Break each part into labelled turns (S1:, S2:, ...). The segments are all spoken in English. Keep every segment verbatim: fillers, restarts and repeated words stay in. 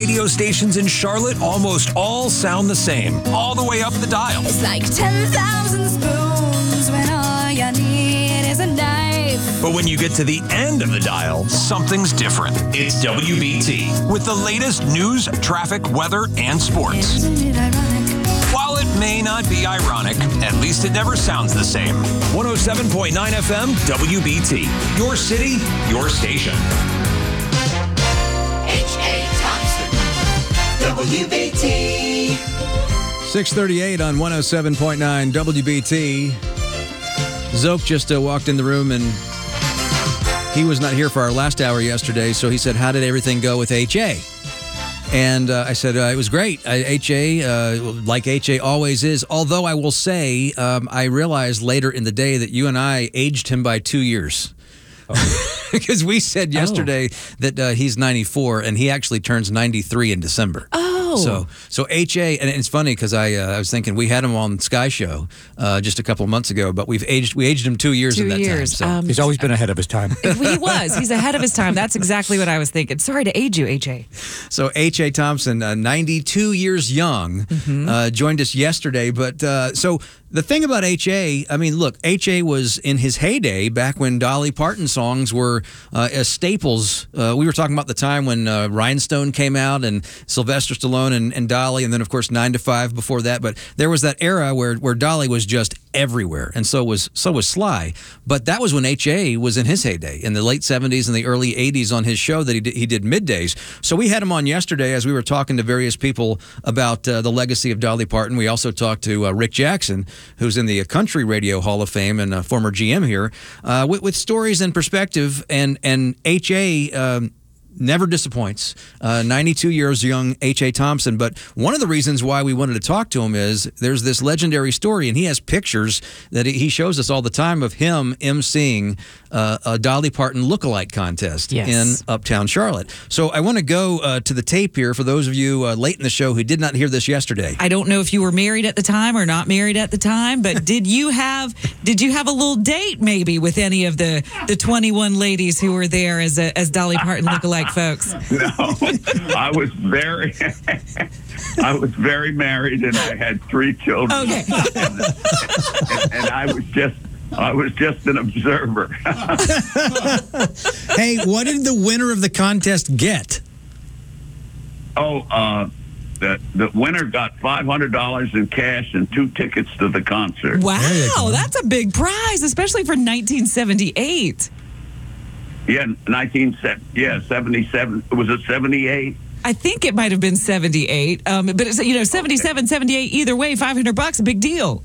S1: radio stations in Charlotte almost all sound the same, all the way up the dial.
S2: It's like ten thousand spoons when all you need is a knife.
S1: But when you get to the end of the dial, something's different. It's W B T with the latest news, traffic, weather, and sports.
S2: Isn't it ironic?
S1: While it may not be ironic, at least it never sounds the same. one oh seven point nine F M, W B T. Your city, your station.
S3: H A. Thompson, W B T.
S4: six thirty-eight on one oh seven point nine W B T. Zoke just uh, walked in the room, and he was not here for our last hour yesterday, so he said, how did everything go with H A? And uh, I said, uh, it was great. I, H A, uh, like H A always is, although I will say, um, I realized later in the day that you and I aged him by two years. Because we said yesterday oh. that uh, he's ninety-four, and he actually turns ninety-three in December.
S5: Oh.
S4: So so H A, and it's funny because I uh, I was thinking we had him on Sky Show uh, just a couple of months ago, but we've aged we aged him two years
S5: two
S4: in that
S5: years.
S4: time. So.
S5: Um,
S6: He's always been ahead of his time.
S5: He was. He's ahead of his time. That's exactly what I was thinking. Sorry to age you, H A.
S4: So H A. Thompson, uh, ninety-two years young, mm-hmm. uh, joined us yesterday. But uh, so the thing about H A, I mean, look, H A was in his heyday back when Dolly Parton songs were uh, as staples. Uh, we were talking about the time when uh, Rhinestone came out and Sylvester Stallone and, and Dolly, and then, of course, nine to five before that. But there was that era where, where Dolly was just everywhere, and so was so was Sly. But that was when H A was in his heyday, in the late seventies and the early eighties on his show that he did, he did middays. So we had him on yesterday as we were talking to various people about uh, the legacy of Dolly Parton. We also talked to uh, Rick Jackson, who's in the Country Radio Hall of Fame and a former G M here, uh, with, with stories and perspective. And, and H A um, never disappoints. Uh, ninety-two years young H A. Thompson. But one of the reasons why we wanted to talk to him is there's this legendary story, and he has pictures that he shows us all the time of him emceeing uh, a Dolly Parton lookalike contest
S5: yes.
S4: in Uptown Charlotte. So I want to go uh, to the tape here for those of you uh, late in the show who did not hear this yesterday.
S5: I don't know if you were married at the time or not married at the time, but did you have did you have a little date maybe with any of the, the twenty-one ladies who were there as a, as Dolly Parton lookalike folks?
S7: No, I was very, I was very married, and I had three children.
S5: Okay,
S7: and, and, and I was just, I was just an observer.
S4: Hey, what did the winner of the contest get?
S7: Oh, uh, the the winner got five hundred dollars in cash and two tickets to the concert.
S5: wow, that's a big prize, especially for nineteen seventy-eight.
S7: Yeah, nineteen yeah seventy-seven. Was it seventy-eight?
S5: I think it might have been seventy-eight, um, but it's, you know, seventy-seven, seventy-eight, either way, five hundred bucks, a big deal.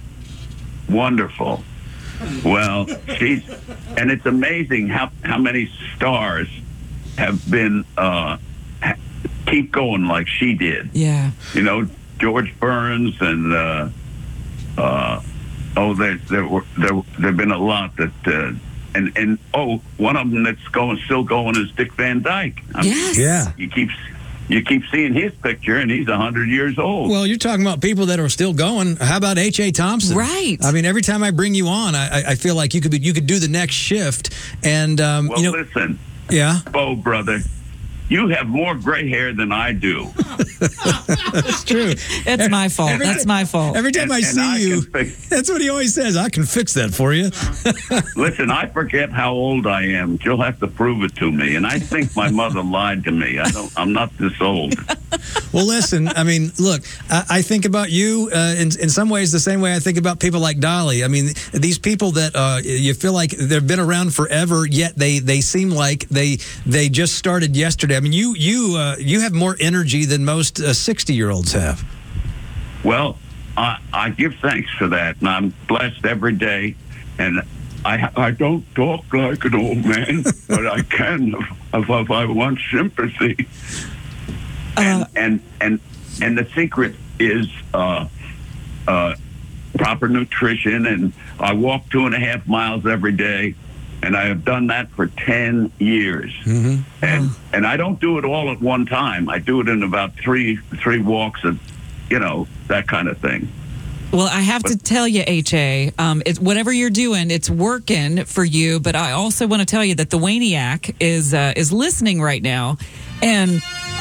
S7: Wonderful. Well, she's, and it's amazing how, how many stars have been, uh, ha, keep going like she did.
S5: Yeah.
S7: You know, George Burns and, uh, uh, oh, there, there were, there, there've been a lot that, uh, and, and, oh, one of them that's going, still going is Dick Van Dyke. I mean,
S5: Yes.
S4: Yeah.
S7: You keep, you keep seeing his picture, and he's a hundred years old.
S4: Well, you're talking about people that are still going. How about H A. Thompson?
S5: Right.
S4: I mean, every time I bring you on, I, I feel like you could be, you could do the next shift. And um,
S7: well,
S4: you know,
S7: listen,
S4: yeah,
S7: Bo, brother, you have more gray hair than I do.
S4: that's true.
S5: It's my fault. That's my fault.
S4: Every time
S7: And-
S4: I
S7: and
S4: see
S7: I
S4: you,
S7: can fix-
S4: that's what he always says. I can fix that for you.
S7: Listen, I forget how old I am. You'll have to prove it to me. And I think my mother lied to me. I don't. I'm not this old.
S4: Well, listen, I mean, look, I, I think about you uh, in, in some ways the same way I think about people like Dolly. I mean, these people that uh, you feel like they've been around forever, yet they, they seem like they they just started yesterday. I mean, you you uh, you have more energy than most uh, sixty-year-olds have.
S7: Well, I, I give thanks for that, and I'm blessed every day. And I I don't talk like an old man, but I can if, if I want sympathy. And,
S5: Uh,
S7: and and and the secret is uh, uh, proper nutrition. And I walk two and a half miles every day, and I have done that for ten years.
S4: Mm-hmm.
S7: And and I don't do it all at one time. I do it in about three three walks, of, you know, that kind of thing.
S5: Well, I have to tell you, H A, um, it's, whatever you're doing, it's working for you. But I also want to tell you that the Waniac is uh, is listening right now, and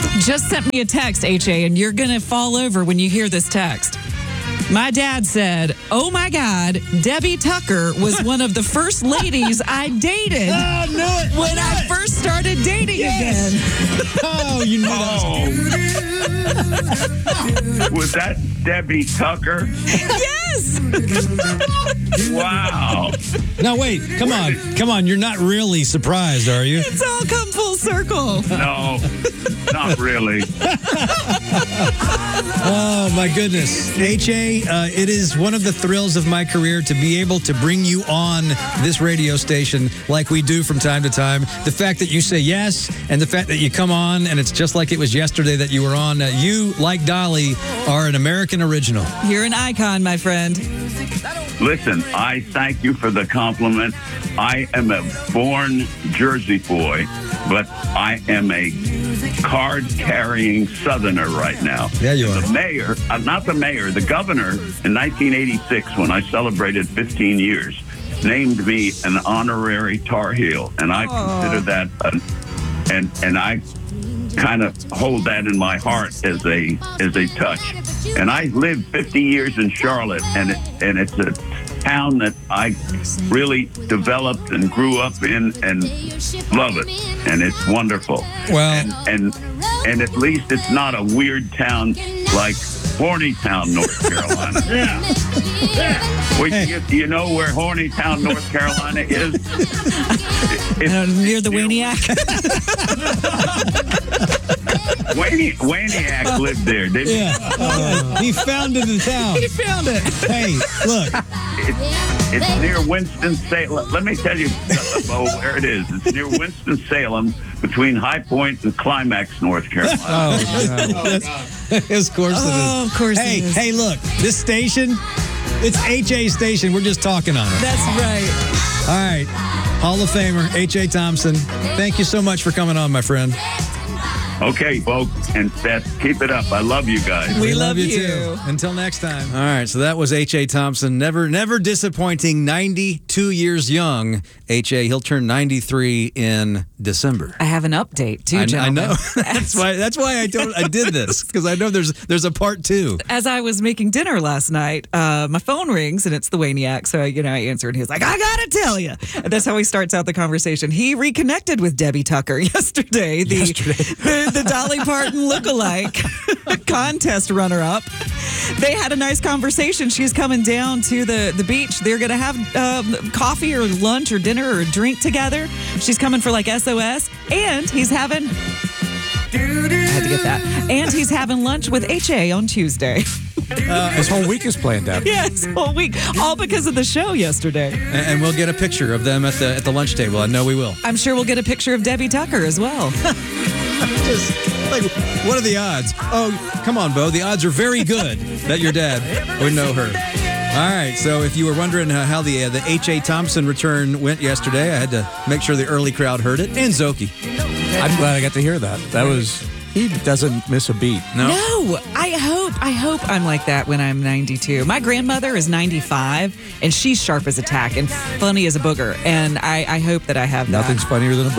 S5: just sent me a text, H A, and you're going to fall over when you hear this text. My dad said, oh my God, Debbie Tucker was one of the first ladies I dated
S4: Oh, knew it.
S5: when
S4: knew
S5: I
S4: it.
S5: first started dating
S4: Yes.
S5: again.
S4: Oh, you knew that.
S7: Oh. Was that Debbie Tucker?
S5: Yes.
S7: Wow.
S6: Now, wait. Come on. Come on. You're not really surprised, are you?
S5: It's all come full circle.
S7: No, not really.
S4: Oh, my goodness. H A, uh, it is one of the thrills of my career to be able to bring you on this radio station like we do from time to time. The fact that you say yes and the fact that you come on and it's just like it was yesterday that you were on. Uh, you, like Dolly, are an American original.
S5: You're an icon, my friend.
S7: Listen, I thank you for the compliment. I am a born Jersey boy, but I am a card-carrying Southerner right now.
S4: Yeah, you are.
S7: The mayor, uh, not the mayor, the governor in nineteen eighty-six, when I celebrated fifteen years, named me an honorary Tar Heel, and I consider that, an, and and I kind of hold that in my heart as a as a touch. And I lived fifty years in Charlotte, and it, and it's a town that I really developed and grew up in and love it, and it's wonderful.
S4: Well,
S7: and and, and at least it's not a weird town like Hornytown, North Carolina. Yeah. yeah. Well, you, you know where Hornytown, North Carolina is? It's,
S5: Uh, near the
S7: near-
S5: Waniac.
S7: Wani- Waniac lived there, didn't he?
S6: Yeah. Uh, he founded the town.
S5: He found it.
S6: Hey, look.
S7: It's, it's near Winston-Salem. Let me tell you, Bo, where it is. It's near Winston-Salem, between High Point and Climax, North Carolina.
S6: Oh, of course it is.
S5: Oh, of course
S6: Hey,
S5: it is.
S6: hey, look. This station, it's H A station. We're just talking on it.
S5: That's right.
S4: all right. Hall of Famer, H A Thompson. Thank you so much for coming on, my friend.
S7: Okay, folks, and Beth, keep it up. I love you guys.
S5: We love you.
S4: too. Until next time. All right, so that was H A Thompson. Never, never disappointing. ninety-two years young. H A, he'll turn ninety-three in December.
S5: I have an update too,
S4: I, I
S5: gentlemen.
S4: know. that's why. That's why I don't. I did this because I know there's there's a part two.
S5: As I was making dinner last night, uh, my phone rings and it's the Waniac. So, you know, I answered and he's like, I got to tell you. And that's how he starts out the conversation. He reconnected with Debbie Tucker yesterday, the, the, the Dolly Parton lookalike contest runner-up. They had a nice conversation. She's coming down to the, the beach. They're going to have um, coffee or lunch or dinner or a drink together. She's coming for like S O S. And he's having... I had to get that. And he's having lunch with H A on Tuesday.
S8: Uh, his whole week is planned out.
S5: Yes, whole week, all because of the show yesterday.
S4: And, and we'll get a picture of them at the at the lunch table. I know we will.
S5: I'm sure we'll get a picture of Debbie Tucker as well.
S4: Just like, what are the odds? Oh, come on, Bo. The odds are very good that your dad would know her. All right. So if you were wondering uh, how the uh, the H A Thompson return went yesterday, I had to make sure the early crowd heard it. And Zoki.
S8: I'm glad I got to hear that. That was, he doesn't miss a beat.
S4: No.
S5: No, I hope, I hope I'm like that when I'm ninety-two. My grandmother is ninety-five, and she's sharp as a tack and funny as a booger. And I, I hope that I have that.
S8: Nothing's funnier than a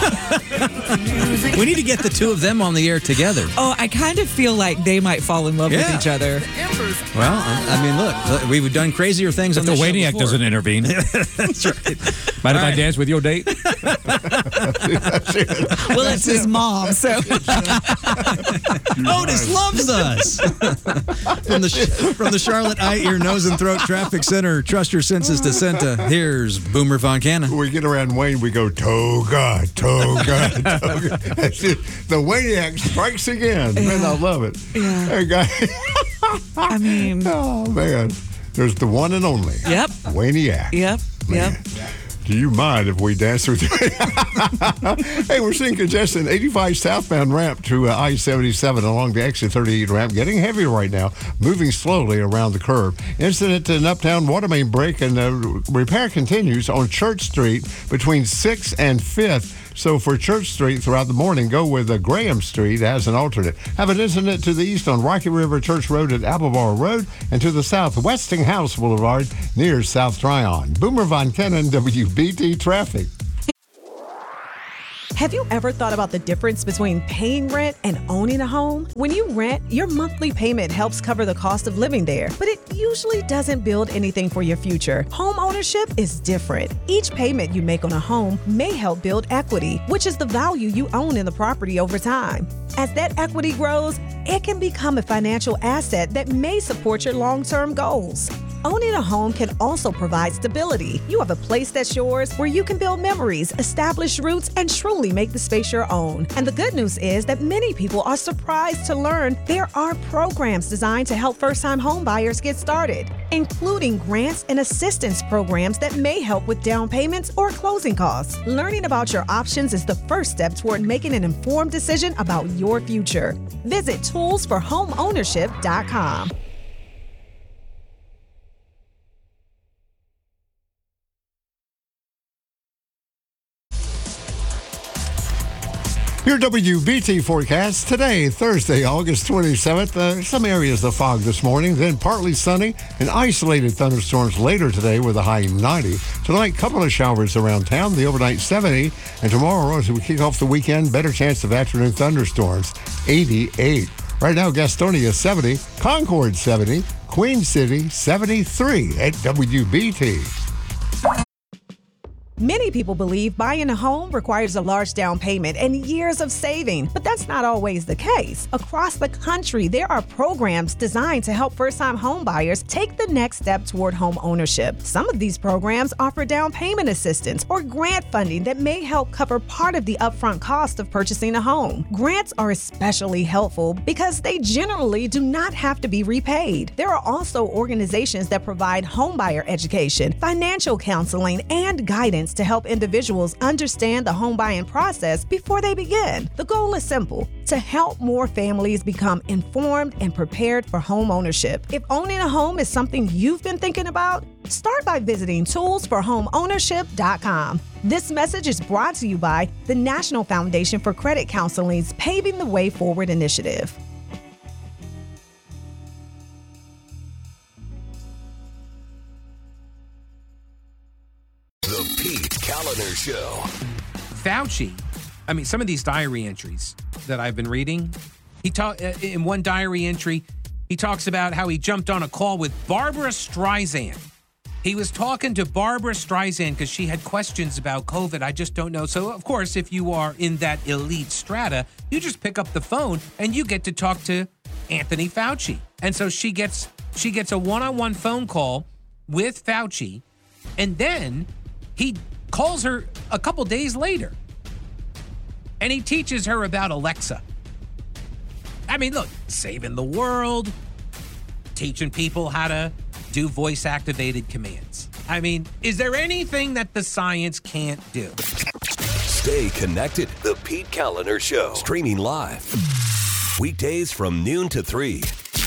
S8: booger.
S4: We need to get the two of them on the air together.
S5: Oh, I kind of feel like they might fall in love
S4: Yeah.
S5: with each other.
S4: Well, I mean, look, we've done crazier things on
S8: The
S4: this show
S8: Waniac
S4: before.
S8: doesn't intervene.
S4: That's right.
S8: Mind if
S4: All
S8: I
S4: right.
S8: dance with your date?
S5: Well, it's his mom, so.
S4: Otis loves us. from the from the Charlotte Eye, Ear, Nose, and Throat Traffic Center. Trust your senses to Senta. Here's Boomer Von Cannon.
S9: When we get around Wayne, we go, Toga, Toga, Toga. That's it. The Waniac strikes again. Man, I love it.
S5: Yeah.
S9: Hey, guys.
S5: I mean,
S9: Oh, man. There's the one and only.
S5: Yep.
S9: Waniac.
S5: yep, yep.
S9: Man. Do you mind if we dance with you? Hey, we're seeing congestion eighty-five southbound ramp to uh, I seventy-seven along the exit thirty-eight ramp, getting heavier right now, moving slowly around the curve. Incident in Uptown water main break, and uh, repair continues on Church Street between sixth and fifth. So for Church Street throughout the morning, go with uh, Graham Street as an alternate. Have an incident to the east on Rocky River Church Road at Applebar Road, and to the south, Westinghouse Boulevard near South Tryon. Boomer Von Cannon, W B T Traffic.
S10: Have you ever thought about the difference between paying rent and owning a home? When you rent, your monthly payment helps cover the cost of living there, but it usually doesn't build anything for your future. Home ownership is different. Each payment you make on a home may help build equity, which is the value you own in the property over time. As that equity grows, it can become a financial asset that may support your long-term goals. Owning a home can also provide stability. You have a place that's yours where you can build memories, establish roots, and truly make the space your own. And the good news is that many people are surprised to learn there are programs designed to help first-time home buyers get started, including grants and assistance programs that may help with down payments or closing costs. Learning about your options is the first step toward making an informed decision about your future. Visit tools for home ownership dot com.
S9: Your W B T forecast today, Thursday, August twenty-seventh. Uh, some areas of fog this morning, then partly sunny and isolated thunderstorms later today with a high ninety. Tonight, couple of showers around town, the overnight seventy. And tomorrow, as we kick off the weekend, better chance of afternoon thunderstorms, eighty-eight. Right now, Gastonia seventy, Concord seventy, Queen City seventy-three at W B T.
S10: Many people believe buying a home requires a large down payment and years of saving, but that's not always the case. Across the country, there are programs designed to help first-time home buyers take the next step toward home ownership. Some of these programs offer down payment assistance or grant funding that may help cover part of the upfront cost of purchasing a home. Grants are especially helpful because they generally do not have to be repaid. There are also organizations that provide homebuyer education, financial counseling, and guidance to help individuals understand the home buying process before they begin. The goal is simple: to help more families become informed and prepared for home ownership. If owning a home is something you've been thinking about, start by visiting tools for home ownership dot com. This message is brought to you by the National Foundation for Credit Counseling's Paving the Way Forward initiative.
S1: The Pete Kaliner Show.
S11: Fauci, I mean, some of these diary entries that I've been reading, he talk in one diary entry, he talks about how he jumped on a call with Barbara Streisand. He was talking to Barbara Streisand because she had questions about COVID. I just don't know. So, of course, if you are in that elite strata, you just pick up the phone and you get to talk to Anthony Fauci. And so she gets she gets a one-on-one phone call with Fauci, and then he calls her a couple days later, and he teaches her about Alexa. I mean, look, saving the world, teaching people how to do voice-activated commands. I mean, is there anything that the science can't do?
S1: Stay connected. The Pete Kaliner Show. Streaming live. Weekdays from noon to three.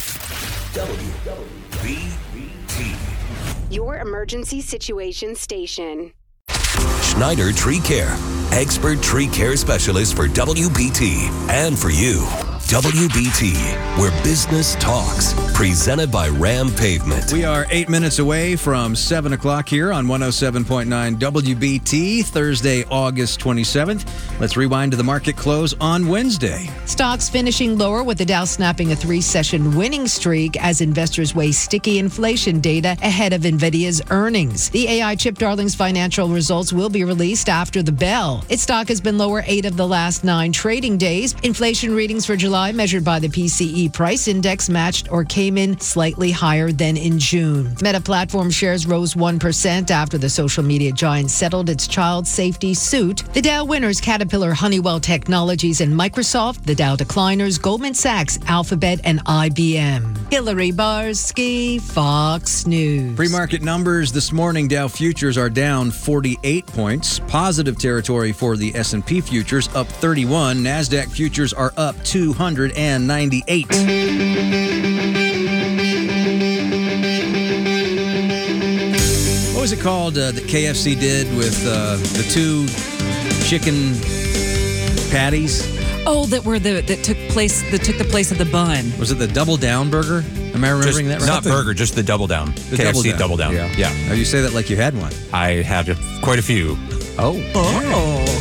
S1: W B T.
S12: Your emergency situation station.
S1: Schneider Tree Care. Expert tree care specialist for W B T and for you. W B T, where business talks. Presented by Ram Pavement.
S4: We are eight minutes away from seven o'clock here on one oh seven point nine W B T, Thursday, August twenty-seventh. Let's rewind to the market close on Wednesday.
S13: Stocks finishing lower with the Dow snapping a three-session winning streak as investors weigh sticky inflation data ahead of NVIDIA's earnings. The A I chip darling's financial results will be released after the bell. Its stock has been lower eight of the last nine trading days. Inflation readings for July measured by the P C E price index matched or came in slightly higher than in June. Meta Platform shares rose one percent after the social media giant settled its child safety suit. The Dow winners Caterpillar, Honeywell Technologies, and Microsoft. The Dow decliners Goldman Sachs, Alphabet, and I B M. Hillary Barsky, Fox News.
S4: Pre-market numbers this morning, Dow futures are down forty-eight points. Positive territory for the S and P futures, up thirty-one. NASDAQ futures are up two hundred ninety-eight. What was it called uh, that K F C did with uh, the two chicken patties?
S5: Oh, that were the that took place that took the place of the bun.
S4: Was it the Double Down burger? Am I remembering
S8: just,
S4: that right?
S8: Not burger, just the Double Down.
S4: The
S8: K F C
S4: Double Down.
S8: Double Down.
S4: Yeah.
S8: yeah.
S4: Now you say that like you had one.
S8: I had a, quite a few.
S4: Oh.
S5: Oh.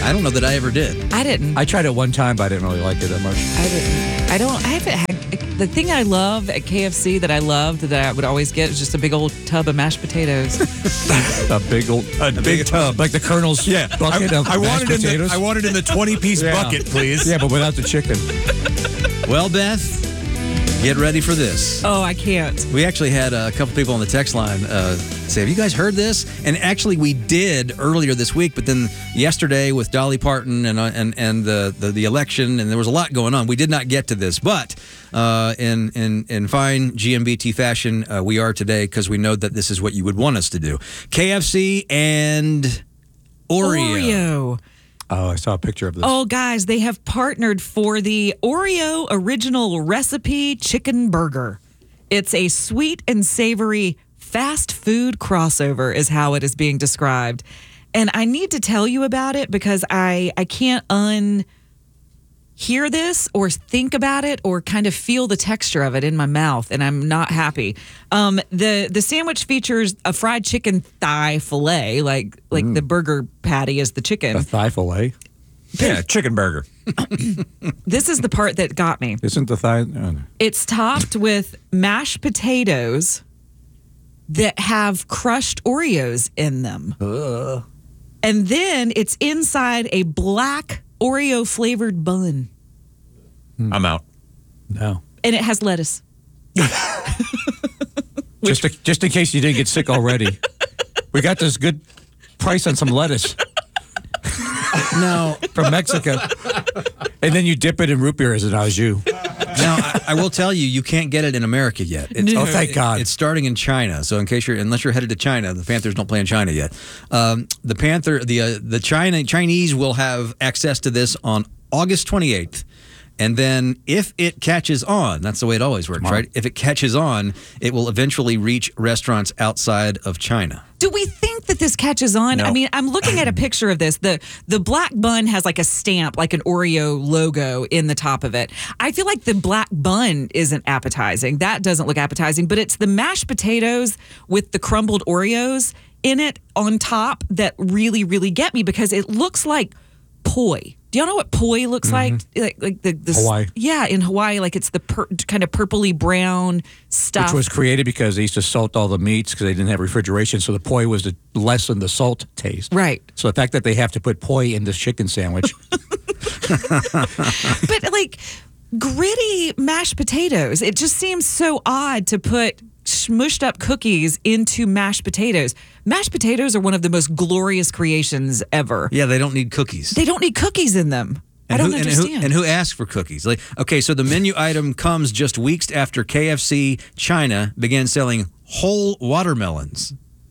S4: I don't know that I ever did.
S5: I didn't.
S8: I tried it one time, but I didn't really like it that much.
S5: I didn't. I don't. I haven't had. The thing I love at K F C that I loved that I would always get is just a big old tub of mashed potatoes.
S8: a big old, a, big, big tub, like the Colonel's
S14: yeah.
S8: bucket
S14: I,
S8: of
S14: I
S8: mashed
S14: wanted in
S8: potatoes.
S14: the, I wanted in the twenty-piece
S8: yeah.
S14: bucket, please.
S8: Yeah, but without the chicken.
S4: Well, Beth, get ready for this.
S5: Oh, I can't.
S4: We actually had a couple people on the text line uh, say, have you guys heard this? And actually we did earlier this week, but then yesterday with Dolly Parton and uh, and, and the, the, the election, and there was a lot going on, we did not get to this. But uh, in, in, in fine G M B T fashion, uh, we are today because we know that this is what you would want us to do. K F C and Oreo.
S5: Oreo.
S8: Oh, I saw a picture of this.
S5: Oh, guys, they have partnered for the Oreo Original Recipe Chicken Burger. It's a sweet and savory fast food crossover is how it is being described. And I need to tell you about it because I, I can't unhear this or think about it or kind of feel the texture of it in my mouth, and I'm not happy. Um, the, the sandwich features a fried chicken thigh fillet, like like
S8: Mm.
S5: the burger patty is the chicken.
S8: A thigh fillet?
S14: Yeah, chicken burger.
S5: This is the part that got me.
S8: Isn't the thigh? Oh, no.
S5: It's topped with mashed potatoes that have crushed Oreos in them.
S8: Uh.
S5: And then it's inside a black Oreo flavored bun.
S14: I'm out.
S8: No.
S5: And it has lettuce.
S8: Just, to, just in case you didn't get sick already. We got this good price on some lettuce.
S4: No.
S8: From Mexico. And then you dip it in root beer as an au jus.
S4: Now, I, I will tell you, you can't get it in America yet. It's,
S8: No. Oh, thank God.
S4: It's starting in China. So, in case you're, unless you're headed to China, the Panthers don't play in China yet. Um, the Panther, the uh, the China Chinese will have access to this on August twenty-eighth. And then if it catches on, that's the way it always works, right? If it catches on, it will eventually reach restaurants outside of China.
S5: Do we think that this catches on?
S4: No.
S5: I mean, I'm looking at a picture of this. The the black bun has like a stamp, like an Oreo logo in the top of it. I feel like the black bun isn't appetizing. That doesn't look appetizing, but it's the mashed potatoes with the crumbled Oreos in it on top that really, really get me because it looks like poi. Do y'all know what poi looks
S8: Mm-hmm.
S5: like? Like, like the, the
S8: Hawaii.
S5: Yeah, in Hawaii, like it's the per, kind of purpley brown stuff.
S8: Which was created because they used to salt all the meats because they didn't have refrigeration. So the poi was to lessen the salt taste.
S5: Right.
S8: So the fact that they have to put poi in this chicken sandwich.
S5: But like gritty mashed potatoes, it just seems so odd to put smushed up cookies into mashed potatoes. Mashed potatoes are one of the most glorious creations ever.
S4: Yeah, they don't need cookies.
S5: They don't need cookies in them.
S4: And
S5: I don't
S4: who,
S5: understand.
S4: And who, and who asked for cookies? Like, okay, so the menu item comes just weeks after K F C China began selling whole watermelons.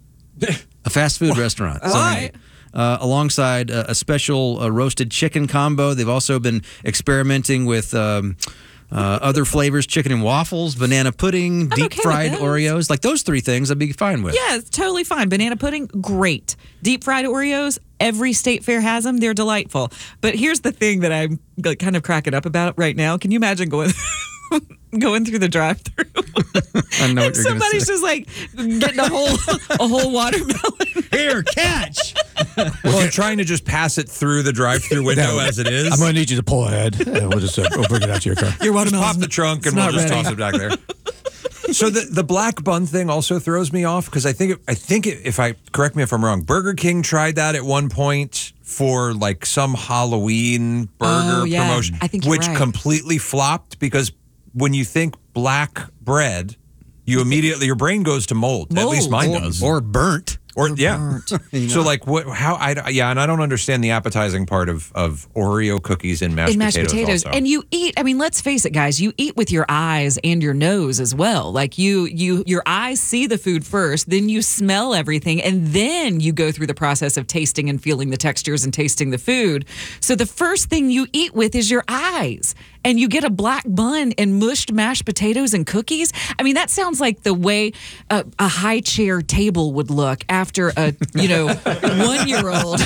S4: A fast food restaurant.
S5: All right.
S4: Uh, alongside uh, a special uh, roasted chicken combo. They've also been experimenting with um, uh, other flavors, chicken and waffles, banana pudding, deep
S5: okay with
S4: fried
S5: those.
S4: Oreos. Like those three things I'd be fine with.
S5: Yeah, it's totally fine. Banana pudding, great. Deep fried Oreos, every state fair has them. They're delightful. But here's the thing that I'm like, kind of cracking up about right now. Can you imagine going going through the drive-thru?
S4: I know
S5: and
S4: what you're going to
S5: somebody's
S4: say.
S5: just like getting a whole a whole watermelon.
S4: Here, catch.
S14: Well, you're trying to just pass it through the drive-through window as it is.
S8: I'm going to need you to pull ahead. And we'll just uh, we'll bring it out to your car.
S5: Your
S14: Just
S5: watermelon.
S14: pop the trunk and
S5: it's
S14: we'll
S5: not
S14: just
S5: ready.
S14: toss it back there. So the the black bun thing also throws me off because I think it, I think it, if I correct me if I'm wrong, Burger King tried that at one point for like some Halloween burger
S5: Oh, yeah.
S14: promotion,
S5: I think you're
S14: which
S5: right.
S14: completely flopped because when you think black bread, you immediately your brain goes to mold. At least mine
S4: or,
S14: does.
S4: Or burnt.
S14: Or, yeah.
S4: You
S14: So
S4: know?
S14: like what? How? I yeah, and I don't understand the appetizing part of of Oreo cookies and mashed,
S5: in mashed
S14: potatoes.
S5: potatoes,
S14: also.
S5: and you eat. I mean, let's face it, guys. You eat with your eyes and your nose as well. Like you, you, your eyes see the food first, then you smell everything, and then you go through the process of tasting and feeling the textures and tasting the food. So the first thing you eat with is your eyes, and you get a black bun and mushed mashed potatoes and cookies. I mean, that sounds like the way a, a high chair table would look after a you know one year old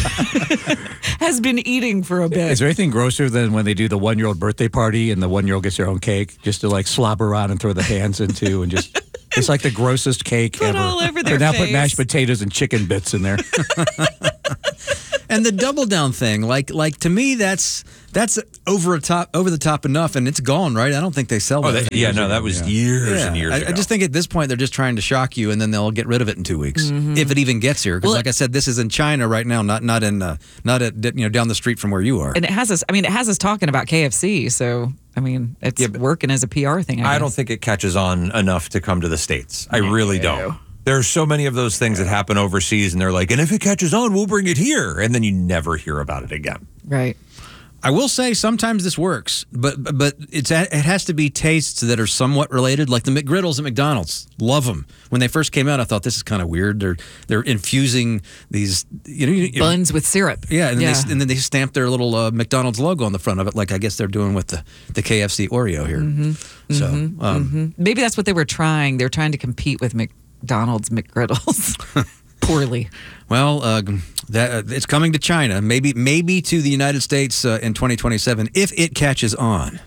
S5: has been eating for a bit.
S8: Is there anything grosser than when they do the one-year-old birthday party and the one-year-old gets their own cake just to like slobber around and throw the hands into and just it's like the grossest cake
S5: Put
S8: ever.
S5: all over
S8: They
S5: their
S8: now
S5: face.
S8: put mashed potatoes and chicken bits in there.
S4: And the double down thing, like like to me, that's that's over a top over the top enough, and it's gone, right? I don't think they sell
S14: Oh,
S4: that.
S14: that- yeah, no, that was years
S4: Yeah.
S14: and years
S4: I,
S14: ago.
S4: I just think at this point they're just trying to shock you, and then they'll get rid of it in two weeks
S5: Mhm.
S4: if it even gets here. Because,
S5: Well,
S4: like I said, this is in China right now, not not in uh, not at you know down the street from where you are.
S5: And it has us. I mean, it has us talking about K F C. So I mean, it's working as a P R thing. I,
S14: I
S5: guess.
S14: don't think it catches on enough to come to the States. I really don't. There's so many of those things that happen overseas, and they're like, and if it catches on, we'll bring it here. And then you never hear about it again.
S5: Right.
S4: I will say sometimes this works, but but it's it has to be tastes that are somewhat related, like the McGriddles at McDonald's. Love them. When they first came out, I thought this is kind of weird. They're they're infusing these you know you,
S5: buns with syrup.
S4: Yeah, and,
S5: Yeah.
S4: They, and then they stamp their little uh, McDonald's logo on the front of it, like I guess they're doing with the, the K F C Oreo here.
S5: Mhm.
S4: So
S5: Mhm.
S4: um,
S5: Mhm. Maybe that's what they were trying. They're trying to compete with McDonald's McGriddles. Poorly.
S4: Well, uh, that uh, it's coming to China, maybe maybe to the United States uh, in twenty twenty-seven if it catches on.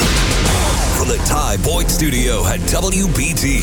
S1: From the Ty Boyd Studio at W B T.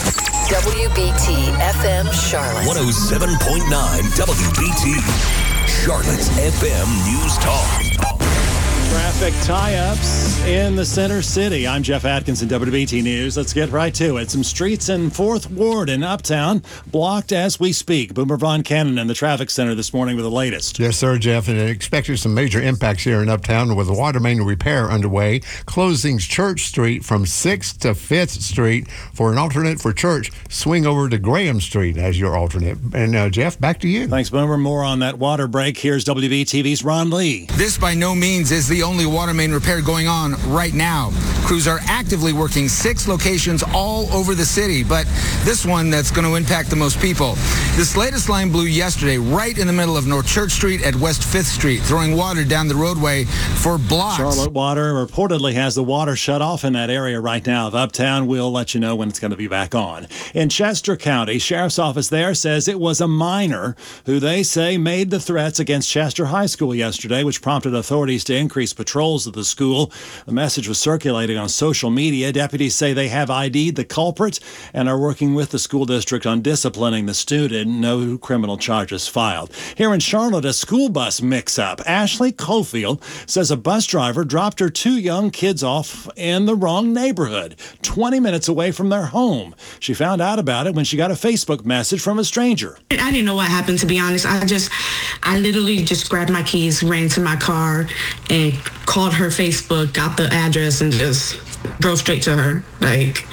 S15: W B T F M Charlotte.
S1: one oh seven point nine W B T. Charlotte's F M News Talk.
S16: Traffic tie-ups in the center city. I'm Jeff Atkinson, W B T News. Let's get right to it. Some streets in fourth Ward in Uptown blocked as we speak. Boomer Von Cannon in the traffic center this morning with the latest.
S9: Yes, sir, Jeff. And expected some major impacts here in Uptown with water main repair underway, closing Church Street from sixth to fifth Street for an alternate for Church. Swing over to Graham Street as your alternate. And uh, Jeff, back to you.
S16: Thanks, Boomer. More on that water break. Here's W B T V's Ron Lee.
S17: This by no means is the only water main repair going on right now. Crews are actively working six locations all over the city, but this one that's going to impact the most people. This latest line blew yesterday right in the middle of North Church Street at West fifth Street, throwing water down the roadway for blocks.
S16: Charlotte Water reportedly has the water shut off in that area right now of Uptown. We'll let you know when it's going to be back on. In Chester County, Sheriff's Office there says it was a minor who they say made the threats against Chester High School yesterday, which prompted authorities to increase patrols of the school. The message was circulating on social media. Deputies say they have I D'd the culprit and are working with the school district on disciplining the student. No criminal charges filed. Here in Charlotte, a school bus mix-up. Ashley Cofield says a bus driver dropped her two young kids off in the wrong neighborhood, twenty minutes away from their home. She found out about it when she got a Facebook message from a stranger.
S18: I didn't know what happened, to be honest. I just, I literally just grabbed my keys, ran to my car, and called her Facebook, got the address, and just drove straight to her. Like,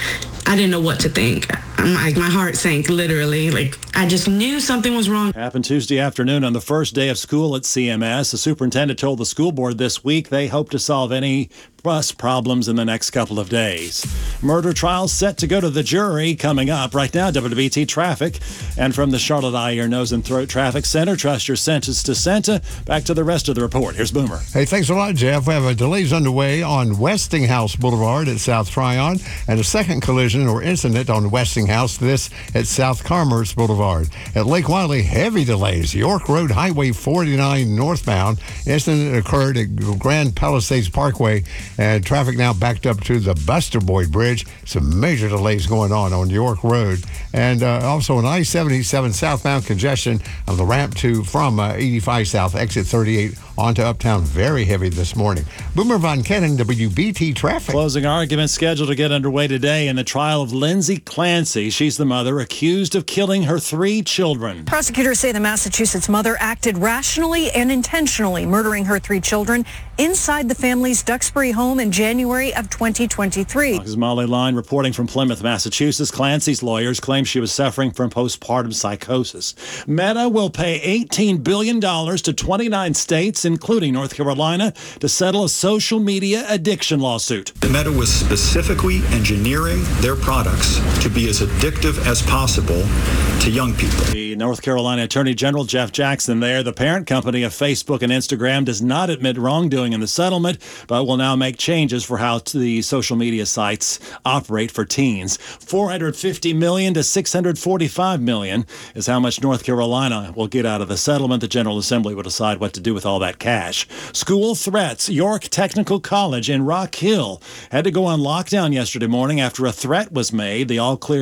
S18: I didn't know what to think. I'm like, my heart sank, literally. Like, I just knew something was wrong.
S16: Happened Tuesday afternoon on the first day of school at C M S. The superintendent told the school board this week they hope to solve any bus problems in the next couple of days. Murder trials set to go to the jury coming up. Right now, W B T Traffic. And from the Charlotte Eye, Ear, Nose, and Throat Traffic Center, trust your senses to Santa. Back to the rest of the report. Here's Boomer.
S9: Hey, thanks a lot, Jeff. We have a delays underway on Westinghouse Boulevard at South Tryon and a second collision or incident on Westinghouse, this at South Commerce Boulevard. At Lake Wiley, heavy delays. York Road Highway forty-nine northbound. Incident occurred at Grand Palisades Parkway, and traffic now backed up to the Buster Boyd Bridge. Some major delays going on on York Road. And uh, also on I seventy-seven southbound congestion on the ramp to from uh, eighty-five South, exit thirty-eight onto Uptown. Very heavy this morning. Boomer Von Cannon, W B T Traffic.
S16: Closing argument scheduled to get underway today in the trial of Lindsay Clancy. She's the mother accused of killing her three children.
S19: Prosecutors say the Massachusetts mother acted rationally and intentionally, murdering her three children inside the family's Duxbury home in January of twenty twenty-three.
S16: This is Molly Line reporting from Plymouth, Massachusetts. Clancy's lawyers claim she was suffering from postpartum psychosis. Meta will pay eighteen billion dollars to twenty-nine states, including North Carolina, to settle a social media addiction lawsuit.
S20: Meta was specifically engineering their products to be as addictive as possible to young people.
S16: The North Carolina Attorney General Jeff Jackson there. The parent company of Facebook and Instagram does not admit wrongdoing in the settlement, but will now make changes for how the social media sites operate for teens. four hundred fifty million dollars to six hundred forty-five million dollars is how much North Carolina will get out of the settlement. The General Assembly will decide what to do with all that cash. School threats. York Technical College in Rock Hill had to go on lockdown yesterday morning after a threat was made. The All Clear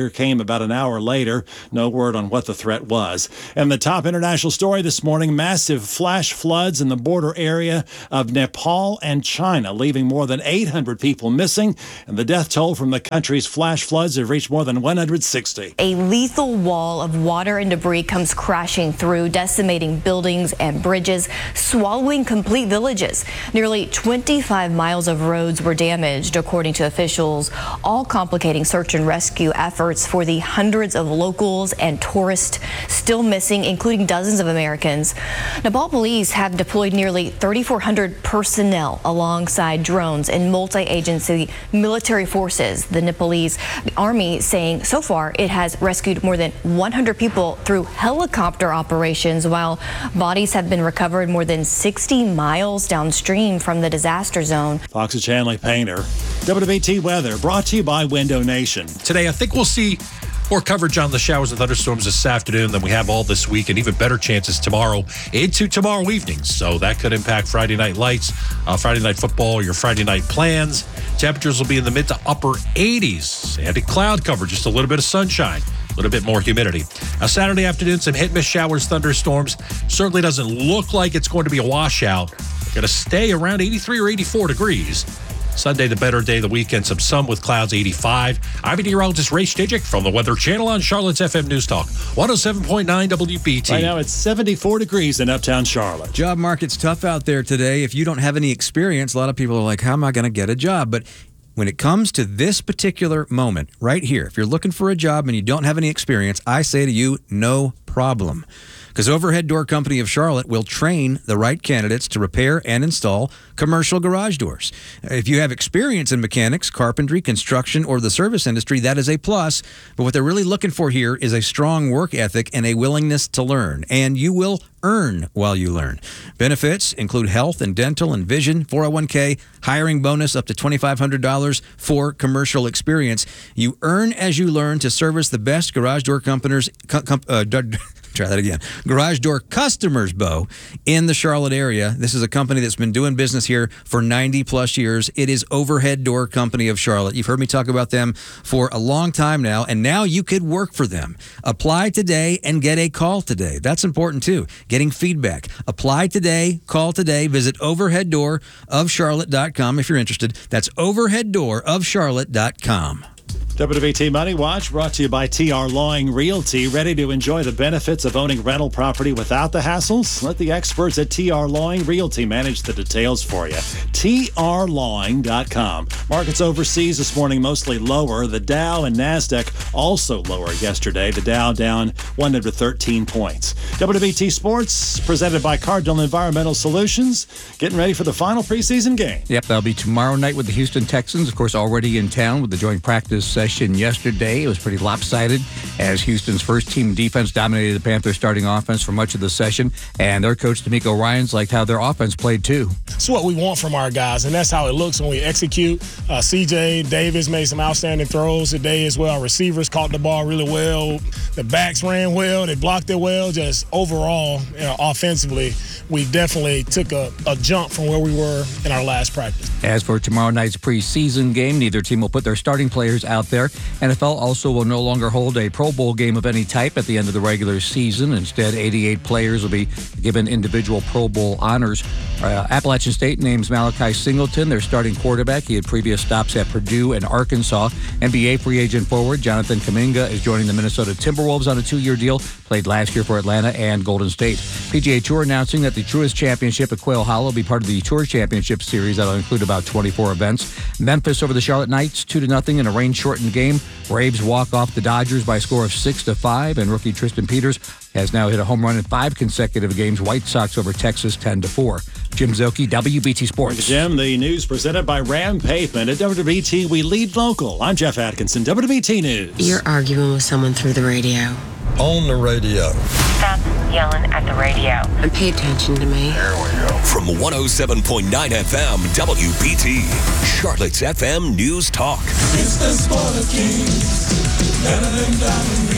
S16: Fire came about an hour later. No word on what the threat was. And the top international story this morning, massive flash floods in the border area of Nepal and China, leaving more than eight hundred people missing. And the death toll from the country's flash floods have reached more than one hundred sixty.
S21: A lethal wall of water and debris comes crashing through, decimating buildings and bridges, swallowing complete villages. Nearly twenty-five miles of roads were damaged, according to officials, all complicating search and rescue efforts for the hundreds of locals and tourists still missing, including dozens of Americans. Nepal police have deployed nearly thirty-four hundred personnel alongside drones and multi-agency military forces. The Nepalese army saying so far it has rescued more than one hundred people through helicopter operations, while bodies have been recovered more than sixty miles downstream from the disaster zone.
S16: Fox's Chanley Painter. W B T weather brought to you by Window Nation.
S22: Today, I think we'll see more coverage on the showers and thunderstorms this afternoon than we have all this week, and even better chances tomorrow into tomorrow evening. So that could impact Friday night lights, uh, Friday night football, your Friday night plans. Temperatures will be in the mid to upper eighties. And cloud cover, just a little bit of sunshine, a little bit more humidity. A Saturday afternoon, some hit miss showers, thunderstorms. Certainly doesn't look like it's going to be a washout. Going to stay around eighty-three or eighty-four degrees. Sunday, the better day of the weekend. Some sun with clouds, eighty-five. I'm meteorologist Ray Stidgick from the Weather Channel on Charlotte's F M News Talk, one oh seven point nine W B T.
S16: Right now, it's seventy-four degrees in uptown Charlotte.
S4: Job market's tough out there today. If you don't have any experience, a lot of people are like, how am I going to get a job? But when it comes to this particular moment right here, if you're looking for a job and you don't have any experience, I say to you, no problem. Because Overhead Door Company of Charlotte will train the right candidates to repair and install commercial garage doors. If you have experience in mechanics, carpentry, construction, or the service industry, that is a plus. But what they're really looking for here is a strong work ethic and a willingness to learn. And you will earn while you learn. Benefits include health and dental and vision, four oh one k, hiring bonus up to twenty-five hundred dollars for commercial experience. You earn as you learn to service the best garage door companies. Com, com, uh, Try that again. Garage door customers, Bo, in the Charlotte area. This is a company that's been doing business here for ninety plus years. It is Overhead Door Company of Charlotte. You've heard me talk about them for a long time now, and now you could work for them. Apply today and get a call today. That's important too. Getting feedback. Apply today, call today, visit overhead door of charlotte dot com if you're interested. That's overhead door of charlotte dot com.
S16: W B T Money Watch brought to you by T R Lawing Realty. Ready to enjoy the benefits of owning rental property without the hassles? Let the experts at T R Lawing Realty manage the details for you. T R lawing dot com. Markets overseas this morning mostly lower. The Dow and NASDAQ also lower yesterday. The Dow down one hundred thirteen points. W B T Sports presented by Cardinal Environmental Solutions. Getting ready for the final preseason game.
S8: Yep, that'll be tomorrow night with the Houston Texans. Of course, already in town with the joint practice session yesterday. It was pretty lopsided as Houston's first team defense dominated the Panthers starting offense for much of the session. And their coach, D'Amico Ryans, liked how their offense played too.
S23: It's what we want from our guys, and that's how it looks when we execute. Uh, C J Davis made some outstanding throws today as well. Our receivers caught the ball really well. The backs ran well. They blocked it well. Just overall, you know, offensively, we definitely took a, a jump from where we were in our last practice.
S8: As for tomorrow night's preseason game, neither team will put their starting players out there. N F L also will no longer hold a Pro Bowl game of any type at the end of the regular season. Instead, eighty-eight players will be given individual Pro Bowl honors. Uh, Appalachian State names Malachi Singleton their starting quarterback. He had previous stops at Purdue and Arkansas. N B A free agent forward Jonathan Kuminga is joining the Minnesota Timberwolves on a two-year deal. Played last year for Atlanta and Golden State. P G A Tour announcing that the Truist Championship at Quail Hollow will be part of the Tour Championship Series. That'll include about twenty-four events. Memphis over the Charlotte Knights, two to nothing in a rain-shortened game. Braves walk off the Dodgers by a score of six to five, and rookie Tristan Peters has now hit a home run in five consecutive games. White Sox over Texas, ten to four. Jim Zoki, W B T Sports.
S16: Jim, the news presented by Ram Pavement. At W B T, we lead local. I'm Jeff Atkinson, W B T News.
S24: You're arguing with someone through the radio.
S25: On the radio.
S24: Stop yelling at the radio and pay attention to me.
S25: There we go.
S1: From one oh seven point nine F M, W B T, Charlotte's F M News Talk.
S3: It's the sport of kings, better than diamond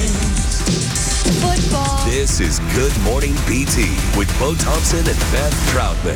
S3: rings.
S1: Football. This is Good Morning B T with Bo Thompson and Beth Troutman.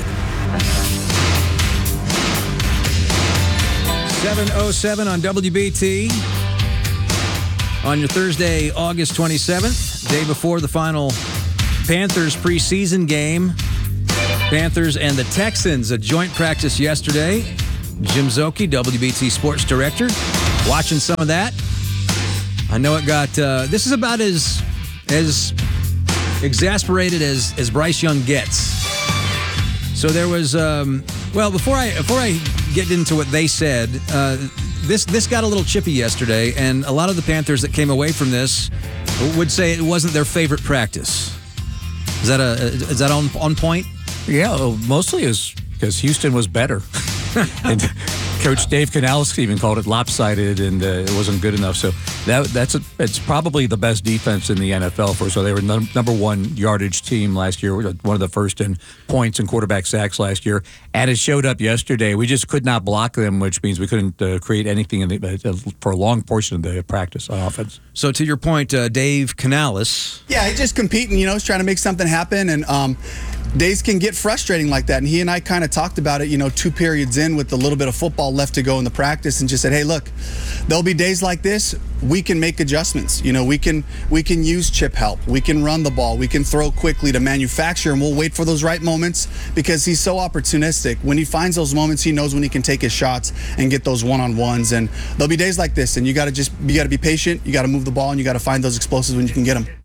S4: seven oh seven on W B T. on your Thursday, August twenty-seventh, day before the final Panthers preseason game. Panthers and the Texans, a joint practice yesterday. Jim Szoke, W B T Sports Director, watching some of that. I know it got, uh, this is about as as exasperated as, as Bryce Young gets. So there was, um, well, before I before I get into what they said, uh, this this got a little chippy yesterday, and a lot of the Panthers that came away from this would say it wasn't their favorite practice. Is that a is that on on point?
S8: Yeah, well, mostly is because Houston was better. And Coach Dave Canales even called it lopsided, and uh, it wasn't good enough. So that that's a, it's probably the best defense in the N F L for. So they were num- number one yardage team last year, one of the first in points and quarterback sacks last year, and it showed up yesterday. We just could not block them, which means we couldn't uh, create anything in the, uh, for a long portion of the practice on offense.
S4: So to your point, uh, Dave Canales.
S2: Yeah, he's just competing. You know, he's trying to make something happen, and um, days can get frustrating like that. And he and I kind of talked about it, you know, two periods in with a little bit of football left to go in the practice, and just said, hey, look, there'll be days like this. We can make adjustments. You know, we can we can use chip help. We can run the ball. We can throw quickly to manufacture, and we'll wait for those right moments because he's so opportunistic. When he finds those moments, he knows when he can take his shots and get those one-on-ones. And there'll be days like this, and you got to just you got to be patient. You got to move the ball, and you got to find those explosives when you can get them.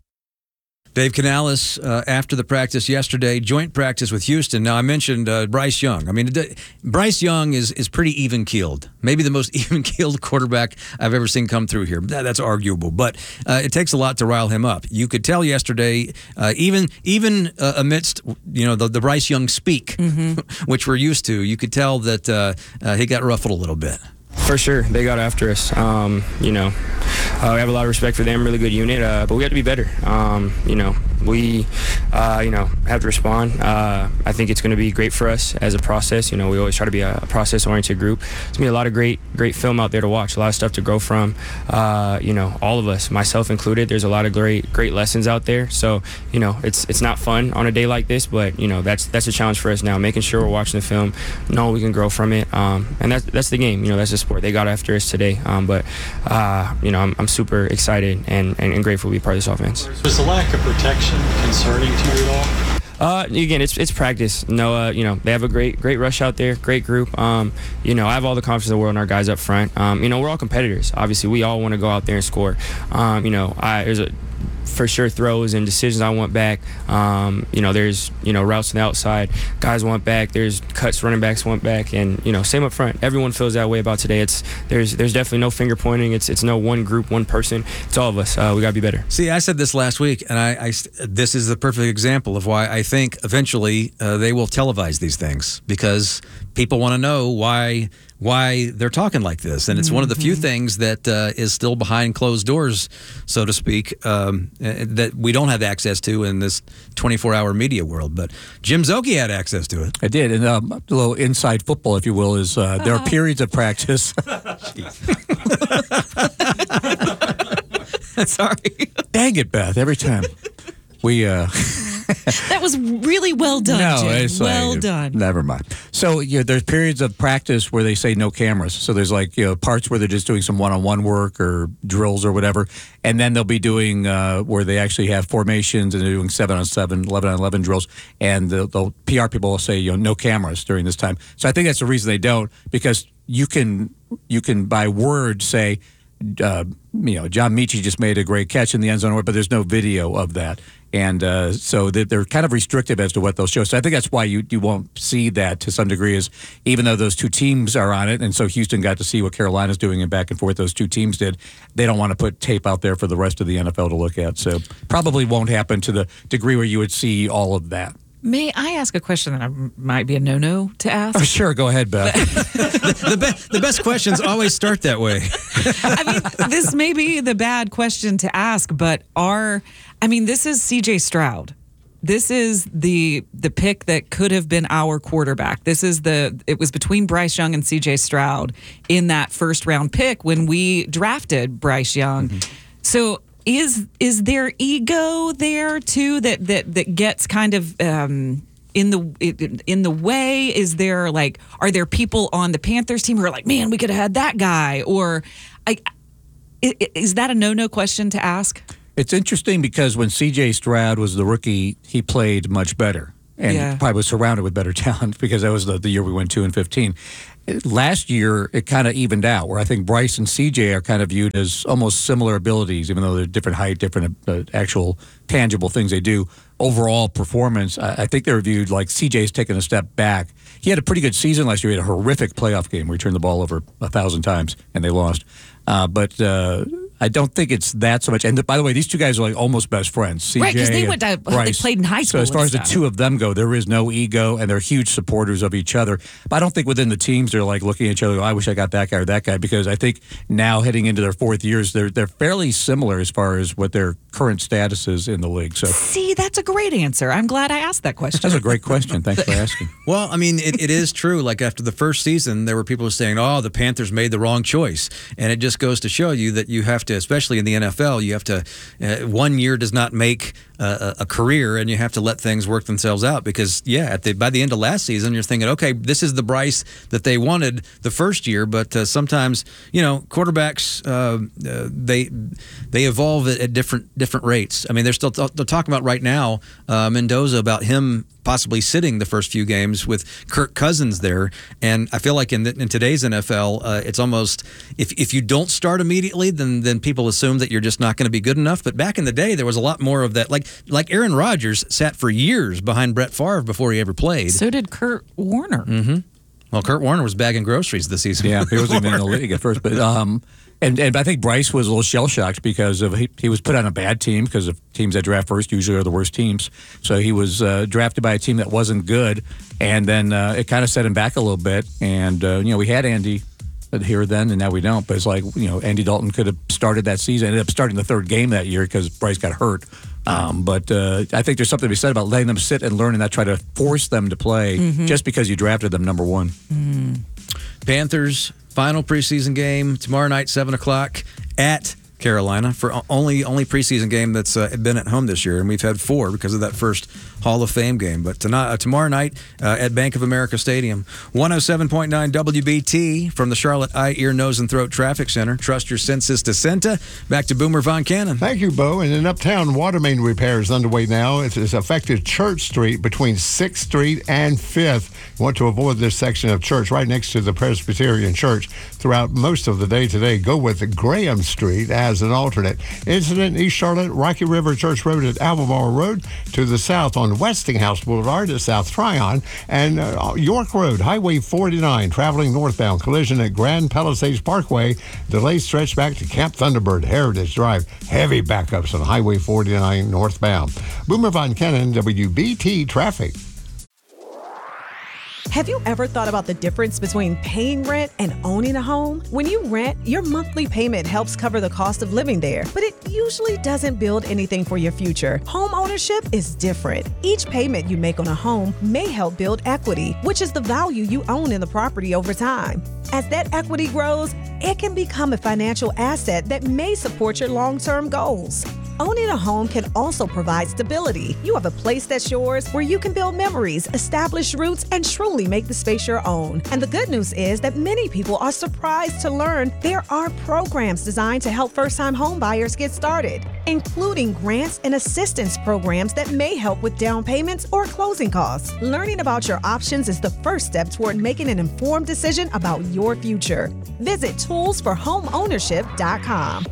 S4: Dave Canales, uh, after the practice yesterday, joint practice with Houston. Now, I mentioned uh, Bryce Young. I mean, d- Bryce Young is is pretty even-keeled. Maybe the most even-keeled quarterback I've ever seen come through here. That, that's arguable, but uh, it takes a lot to rile him up. You could tell yesterday, uh, even even uh, amidst you know the, the Bryce Young speak, mm-hmm. which we're used to, you could tell that uh, uh, he got ruffled a little bit.
S6: For sure, they got after us. Um, you know, uh, we have a lot of respect for them. Really good unit, uh, but we have to be better. Um, you know, we, uh, you know, have to respond. Uh, I think it's going to be great for us as a process. You know, we always try to be a process-oriented group. There's going to be a lot of great, great film out there to watch. A lot of stuff to grow from. Uh, you know, all of us, myself included. There's a lot of great, great lessons out there. So, you know, it's it's not fun on a day like this, but you know, that's that's a challenge for us now. Making sure we're watching the film, know we can grow from it, um, and that's that's the game. You know, that's the sport. They got after us today, um, but uh, you know, I'm, I'm super excited and, and, and grateful to be part of this offense.
S16: Was the lack of protection concerning to you at all?
S6: Uh, again, it's it's practice. No, uh, you know, they have a great great rush out there, great group. Um, you know, I have all the confidence in the world in our guys up front. Um, you know, we're all competitors. Obviously, we all want to go out there and score. Um, you know, I there's a for sure throws and decisions I want back. Um, you know, there's, you know, routes on the outside. Guys want back. There's cuts running backs want back. And, you know, same up front. Everyone feels that way about today. It's There's there's definitely no finger pointing. It's it's no one group, one person. It's all of us. Uh, we got to be better.
S4: See, I said this last week, and I, I this is the perfect example of why I think eventually uh, they will televise these things, because people want to know why why they're talking like this. And it's mm-hmm. one of the few things that uh, is still behind closed doors, so to speak, um, that we don't have access to in this twenty-four hour media world. But Jim Szoke had access to it.
S8: I did. And um, a little inside football, if you will, is uh, there are periods of practice.
S5: Sorry.
S8: Dang it, Beth, every time. We... Uh,
S5: that was really well done,
S8: no,
S5: Jim.
S8: It's
S5: well
S8: like,
S5: done.
S8: Never mind. So you know, there's periods of practice where they say no cameras. So there's like you know parts where they're just doing some one-on-one work or drills or whatever, and then they'll be doing uh, where they actually have formations and they're doing seven on seven, eleven on eleven drills, and the, the P R people will say you know no cameras during this time. So I think that's the reason they don't, because you can you can by word say. Uh, you know, John Michie just made a great catch in the end zone, but there's no video of that. And uh, so they're kind of restrictive as to what they'll show. So I think that's why you, you won't see that to some degree, is even though those two teams are on it, and so Houston got to see what Carolina's doing and back and forth those two teams did, they don't want to put tape out there for the rest of the N F L to look at. So probably won't happen to the degree where you would see all of that.
S5: May I ask a question that I, might be a no-no to ask?
S8: Oh, sure, go ahead, Beth.
S4: the, the, be- the best questions always start that way.
S5: I mean, this may be the bad question to ask, but are, I mean, this is C J Stroud. This is the the pick that could have been our quarterback. This is the, it was between Bryce Young and C J Stroud in that first round pick when we drafted Bryce Young. Mm-hmm. So, Is is there ego there too that that that gets kind of um, in the in the way? Is there like, are there people on the Panthers team who are like, man, we could have had that guy? Or I I- Is that a no-no question to ask?
S8: It's interesting because when C J Stroud was the rookie, he played much better and
S5: Yeah.
S8: probably was surrounded with better talent because that was the, the year we went two and fifteen. Last year, it kind of evened out where I think Bryce and C J are kind of viewed as almost similar abilities, even though they're different height, different uh, actual tangible things they do. Overall performance, I, I think they're viewed like C J's taken a step back. He had a pretty good season last year. He had a horrific playoff game where he turned the ball over a thousand times and they lost. Uh, but uh, I don't think it's that so much. And by the way, these two guys are like almost best friends. C J
S5: Right, 'cause they went to-
S8: and
S5: they played in high school
S8: So as far
S5: and
S8: as the
S5: stuff.
S8: two of them go, there is no ego, and they're huge supporters of each other. But I don't think within the teams they're like looking at each other. Oh, I wish I got that guy or that guy, because I think now heading into their fourth years, they're they're fairly similar as far as what their current status is in the league. So
S5: See, that's a great answer. I'm glad I asked that question.
S8: that's a great question. Thanks for asking.
S4: Well, I mean, it, it is true. Like after the first season, there were people saying, "Oh, the Panthers made the wrong choice," and it just goes to show you that you have to, especially in the N F L, you have to. Uh, one year does not make uh, a career, and you have to let things work themselves out. Because yeah, at the by the end of last season, you're thinking, okay, this is the Bryce that they wanted the first year, but uh, sometimes you know quarterbacks uh, uh, they they evolve at, at different different rates. I mean, they're still they're talking about right now uh, Mendoza about him possibly sitting the first few games with Kirk Cousins there. And I feel like in, the, in today's N F L, uh, it's almost, if if you don't start immediately, then then people assume that you're just not going to be good enough. But back in the day, there was a lot more of that. Like like Aaron Rodgers sat for years behind Brett Favre before he ever played.
S5: So did Kurt Warner.
S4: Mm-hmm. Well, Kurt Warner was bagging groceries this season.
S8: Yeah, he wasn't even in the league at first. But um, and, and I think Bryce was a little shell-shocked because of he, he was put on a bad team, because of teams that draft first usually are the worst teams. So he was uh, drafted by a team that wasn't good, and then uh, it kind of set him back a little bit. And, uh, you know, we had Andy here then, and now we don't. But it's like, you know, Andy Dalton could have started that season, ended up starting the third game that year because Bryce got hurt. Um, but uh, I think there's something to be said about letting them sit and learn and not try to force them to play
S4: Mhm.
S8: just because you drafted them number one.
S4: Panthers final preseason game tomorrow night, seven o'clock at Carolina, for o- only only preseason game that's uh, been at home this year, and we've had four because of that first Hall of Fame game. But tonight, uh, tomorrow night uh, at Bank of America Stadium, one oh seven point nine W B T from the Charlotte Eye, Ear, Nose, and Throat Traffic Center. Trust your senses to Senta. Back to Boomer Von Cannon.
S9: Thank you, Bo. And in Uptown, water main repair is underway now. It has affected Church Street between sixth Street and fifth. You want to avoid this section of Church right next to the Presbyterian Church throughout most of the day today. Go with Graham Street as an alternate. Incident in East Charlotte, Rocky River Church Road at Albemarle Road, to the south on Westinghouse Boulevard at South Tryon, and uh, York Road, Highway forty-nine, traveling northbound. Collision at Grand Palisades Parkway. Delays stretch back to Camp Thunderbird, Heritage Drive. Heavy backups on Highway forty-nine northbound. Boomer Von Cannon, W B T Traffic.
S7: Have you ever thought about the difference between paying rent and owning a home? When you rent, your monthly payment helps cover the cost of living there, but it usually doesn't build anything for your future. Home ownership is different. Each payment you make on a home may help build equity, which is the value you own in the property over time. As that equity grows, it can become a financial asset that may support your long-term goals. Owning a home can also provide stability. You have a place that's yours where you can build memories, establish roots, and truly make the space your own. And the good news is that many people are surprised to learn there are programs designed to help first-time home buyers get started, including grants and assistance programs that may help with down payments or closing costs. Learning about your options is the first step toward making an informed decision about your future. Visit tools for home ownership dot com.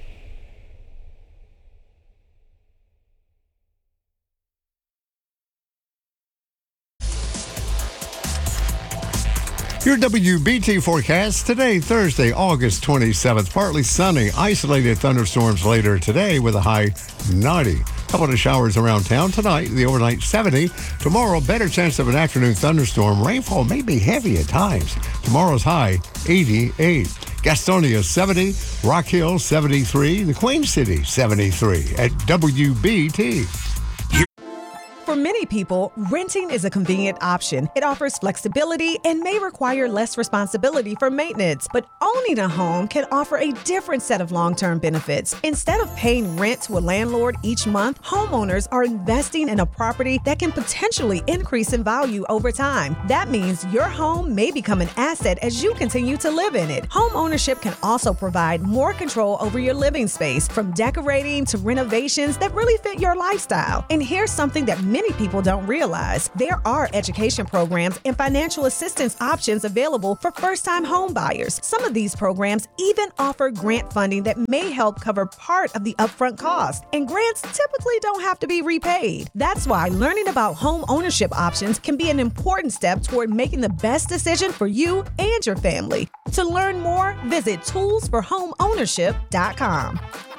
S9: Your W B T forecast today, Thursday, August twenty-seventh. Partly sunny, isolated thunderstorms later today with a high ninety. Couple of showers around town tonight, the overnight seventy. Tomorrow, better chance of an afternoon thunderstorm. Rainfall may be heavy at times. Tomorrow's high, eighty-eight. Gastonia, seventy. Rock Hill, seventy-three. The Queen City, seventy-three at W B T.
S7: For many many people, renting is a convenient option. It offers flexibility and may require less responsibility for maintenance. But owning a home can offer a different set of long-term benefits. Instead of paying rent to a landlord each month, homeowners are investing in a property that can potentially increase in value over time. That means your home may become an asset as you continue to live in it. Home ownership can also provide more control over your living space, from decorating to renovations that really fit your lifestyle. And here's something that many people don't realize. There are education programs and financial assistance options available for first-time home buyers. Some of these programs even offer grant funding that may help cover part of the upfront cost. And grants typically don't have to be repaid. That's why learning about home ownership options can be an important step toward making the best decision for you and your family. To learn more, visit tools for home ownership dot com.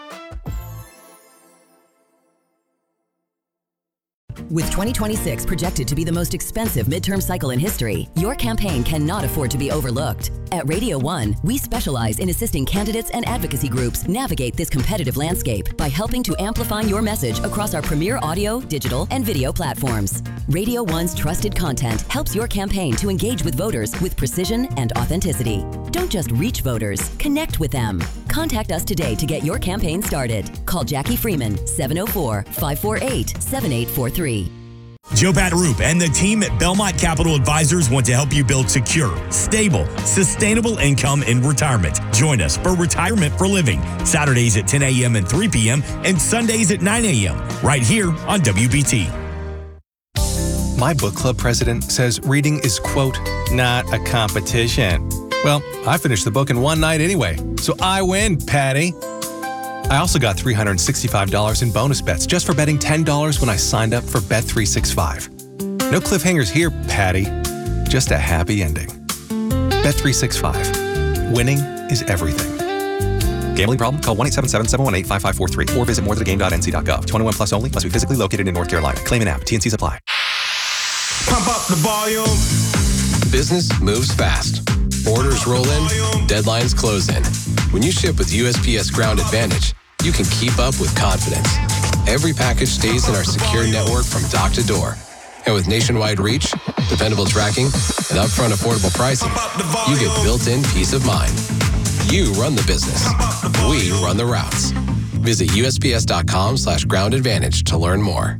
S10: With twenty twenty-six projected to be the most expensive midterm cycle in history, your campaign cannot afford to be overlooked. At Radio One, we specialize in assisting candidates and advocacy groups navigate this competitive landscape by helping to amplify your message across our premier audio, digital, and video platforms. Radio One's trusted content helps your campaign to engage with voters with precision and authenticity. Don't just reach voters, connect with them. Contact us today to get your campaign started. Call Jackie Freeman, seven oh four, five four eight, seven eight four three.
S11: Joe Pataroop and the team at Belmont Capital Advisors want to help you build secure, stable, sustainable income in retirement. Join us for Retirement for Living, Saturdays at ten a.m. and three p.m. and Sundays at nine a.m. right here on W B T.
S12: My book club president says reading is, quote, not a competition. Well, I finished the book in one night anyway, so I win, Patty. I also got three hundred sixty-five dollars in bonus bets just for betting ten dollars when I signed up for Bet three sixty-five. No cliffhangers here, Patty. Just a happy ending. Bet three sixty-five. Winning is everything. Gambling problem? Call one eight seven seven, seven one eight, five five four three or visit more than the game dot n c dot gov. twenty-one plus only. Must be physically located in North Carolina. Claim an app. T and Cs apply.
S3: Pump up the volume.
S13: Business moves fast. Orders roll in, deadlines close in. When you ship with U S P S Ground Advantage, you can keep up with confidence. Every package stays in our secure network from dock to door. And with nationwide reach, dependable tracking, and upfront affordable pricing, you get built-in peace of mind. You run the business. We run the routes. Visit U S P S dot com slash ground advantage to learn more.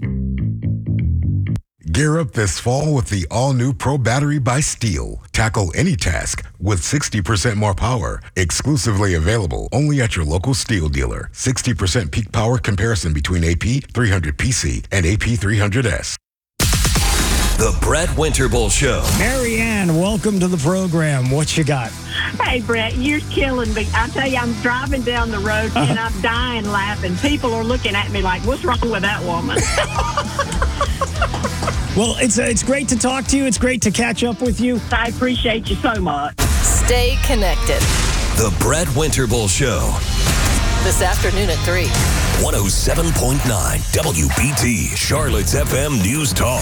S25: Gear up this fall with the all-new Pro Battery by Steel. Tackle any task with sixty percent more power. Exclusively available only at your local Steel dealer. sixty percent peak power comparison between A P three hundred P C and A P three hundred S.
S1: The Brett Winterble Show.
S26: Mary Ann, welcome to the program. What you got?
S27: Hey, Brett, you're killing me. I tell you, I'm driving down the road uh-huh. and I'm dying laughing. People are looking at me like, what's wrong with that woman?
S26: Well, it's uh, it's great to talk to you. It's great to catch up with you.
S27: I appreciate you so much.
S15: Stay connected.
S1: The Brett Winterble Show.
S15: This afternoon at three.
S1: one oh seven point nine W B T, Charlotte's F M News Talk.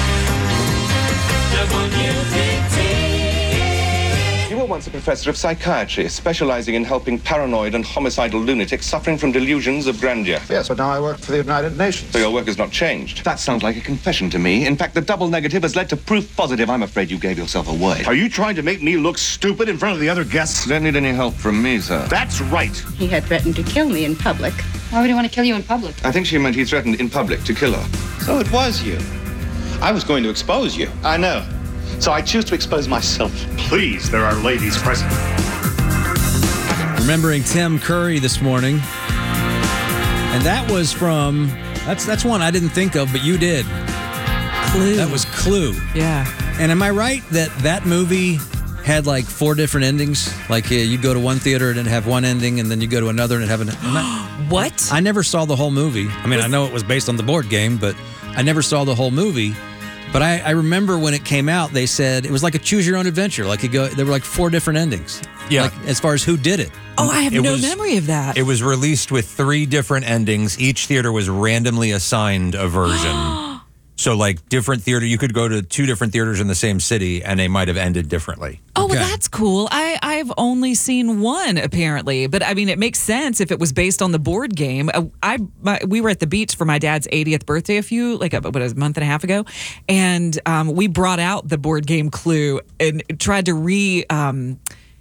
S3: W B T.
S28: You were once a professor of psychiatry, specializing in helping paranoid and homicidal lunatics suffering from delusions of grandeur.
S29: Yes, but now I work for the United Nations.
S28: So your work has not changed. That sounds like a confession to me. In fact, the double negative has led to proof positive. I'm afraid you gave yourself away.
S29: Are you trying to make me look stupid in front of the other guests?
S28: Don't need any help from me, sir.
S29: That's right.
S30: He had threatened to kill me in public. Why would he want to kill you in public?
S28: I think she meant he threatened in public to kill her.
S29: So it was you. I was going to expose you. I know. So I choose to expose myself. Please, there are ladies present.
S4: Remembering Tim Curry this morning. And that was from, that's that's one I didn't think of, but you did.
S5: Clue.
S4: That was Clue.
S5: Yeah.
S4: And am I right that that movie had like four different endings? Like uh, you go to one theater and it'd have one ending, and then you go to another and it'd have an...
S5: What?
S4: I never saw the whole movie. I mean, I know it was based on the board game, but I never saw the whole movie. But I, I remember when it came out, they said it was like a choose your own adventure. Like you go, there were like four different endings.
S14: Yeah.
S4: Like, as far as who did it.
S5: Oh, I have
S14: It
S5: no
S14: was-
S5: memory of that.
S14: It was released with three different endings. Each theater was randomly assigned a version. So, like, different theater, you could go to two different theaters in the same city, and they might have ended differently.
S5: Oh, well, that's cool. I, I've only seen one, apparently. But, I mean, it makes sense if it was based on the board game. Uh, I my, We were at the beach for my dad's eightieth birthday a few, like, a, what, a month and a half ago. And um, we brought out the board game Clue and tried to re... Um,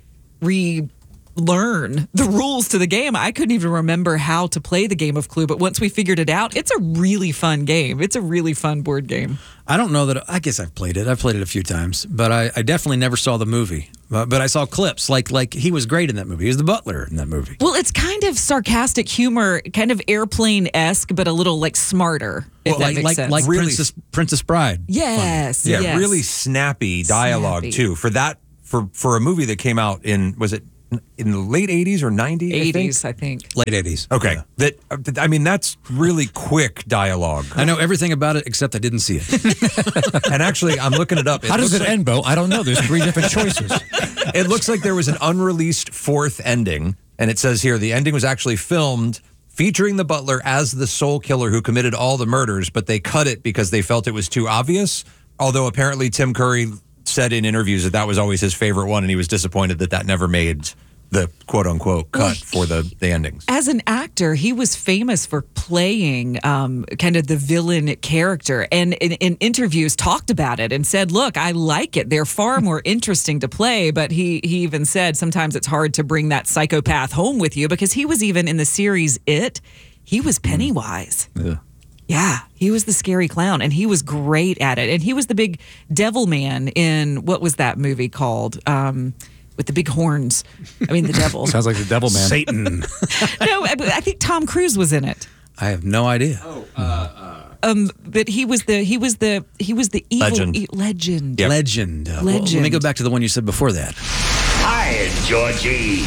S5: re learn the rules to the game. I couldn't even remember how to play the game of Clue, but once we figured it out, it's a really fun game. It's a really fun board game.
S4: I don't know that, I guess I've played it. I've played it a few times, but I, I definitely never saw the movie. But, but I saw clips, like like he was great in that movie. He was the butler in that movie.
S5: Well, it's kind of sarcastic humor, kind of Airplane-esque, but a little like smarter, if
S4: Well,
S5: that
S4: like
S5: makes
S4: like,
S5: sense.
S4: like
S14: Really-
S4: Princess, Princess Bride.
S5: Yes,
S14: Yeah,
S5: yes.
S14: really snappy dialogue,
S5: Snappy.
S14: too. For that, for, for a movie that came out in, was it in the late eighties or nineties?
S5: eighties, I think.
S4: Late eighties.
S14: Okay. That I mean, that's really quick dialogue.
S4: I know everything about it except I didn't see it.
S14: And actually, I'm looking it up.
S8: How does it
S14: looks like-
S8: end, Bo? I don't know. There's three different choices.
S14: It looks like there was an unreleased fourth ending, and it says here the ending was actually filmed featuring the butler as the sole killer who committed all the murders, but they cut it because they felt it was too obvious. Although apparently Tim Curry said in interviews that that was always his favorite one, and he was disappointed that that never made the quote-unquote cut
S5: Well,
S14: for the, the endings.
S5: As an actor, he was famous for playing um, kind of the villain character, and in, in interviews talked about it and said, look, I like it. They're far more interesting to play, but he, he even said sometimes it's hard to bring that psychopath home with you because he was even in the series It, he was Pennywise.
S8: Yeah.
S5: Yeah, he was the scary clown, and he was great at it. And he was the big devil man in, what was that movie called? Um, with the big horns. I mean, the devil.
S8: Sounds like the devil man.
S4: Satan.
S5: No, I, I think Tom Cruise was in it.
S4: I have no idea.
S14: Oh, uh, uh,
S5: Um, but he was the he was the he was the evil
S14: Legend.
S5: e- legend.
S14: Yep.
S4: Legend. Uh, well, let me
S5: Legend.
S4: go back to the one you said before that.
S2: Hi, Georgie.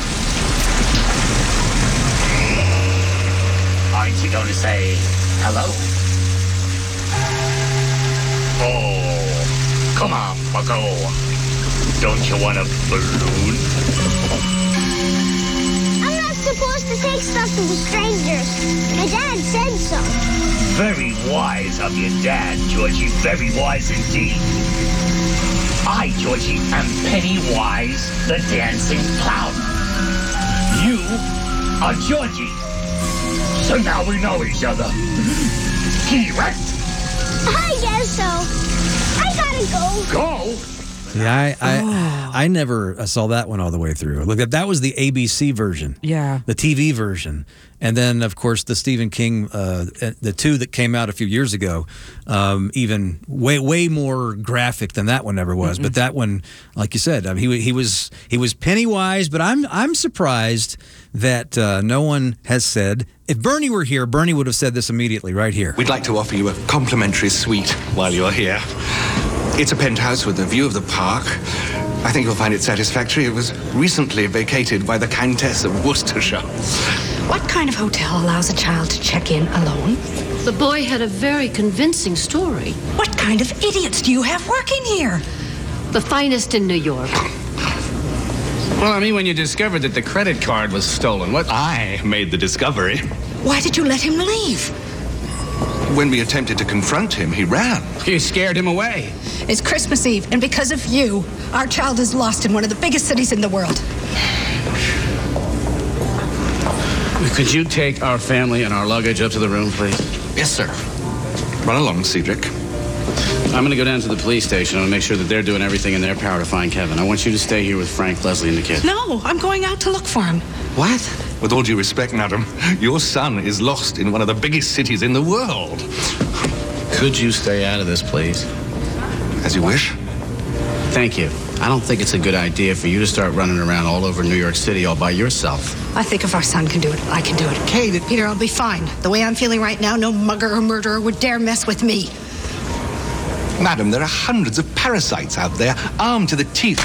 S2: Aren't you going to say hello? Oh, come on, bucko. Don't you want a balloon?
S16: I'm not supposed to take stuff to strangers. My dad said so.
S2: Very wise of your dad, Georgie. Very wise indeed. I, Georgie, am Pennywise the Dancing Clown. You are Georgie. So now we know each other. Correct?
S16: I guess so. I gotta go.
S2: Go?
S4: Yeah, I I, I never uh, saw that one all the way through. Look, that was the A B C version.
S5: Yeah.
S4: The T V version. And then, of course, the Stephen King, uh, the two that came out a few years ago, um, even way way more graphic than that one ever was. Mm-mm. But that one, like you said, I mean, he he was he was Pennywise. But I'm I'm surprised that uh, no one has said. If Bernie were here, Bernie would have said this immediately, right here.
S28: We'd like to offer you a complimentary suite while you're here. It's a penthouse with a view of the park. I think you'll find it satisfactory. It was recently vacated by the Countess of Worcestershire.
S30: What kind of hotel allows a child to check in alone?
S17: The boy had a very convincing story.
S30: What kind of idiots do you have working here?
S17: The finest in New York.
S18: Well, I mean, when you discovered that the credit card was stolen, what?
S28: I made the discovery.
S30: Why did you let him leave?
S28: When we attempted to confront him, he ran.
S18: You scared him away.
S30: It's Christmas Eve, and because of you, our child is lost in one of the biggest cities in the world.
S18: Could you take our family and our luggage up to the room, please?
S28: Yes, sir. Run along, Cedric.
S18: I'm going to go down to the police station and make sure that they're doing everything in their power to find Kevin. I want you to stay here with Frank, Leslie, and the kids.
S30: No, I'm going out to look for him.
S28: What? With all due respect, madam, your son is lost in one of the biggest cities in the world.
S18: Could you stay out of this, please?
S28: As you wish.
S18: Thank you. I don't think it's a good idea for you to start running around all over New York City all by yourself.
S30: I think if our son can do it, I can do it. Kate, Peter, I'll be fine. The way I'm feeling right now, no mugger or murderer would dare mess with me.
S28: Madam, there are hundreds of parasites out there, armed to the teeth.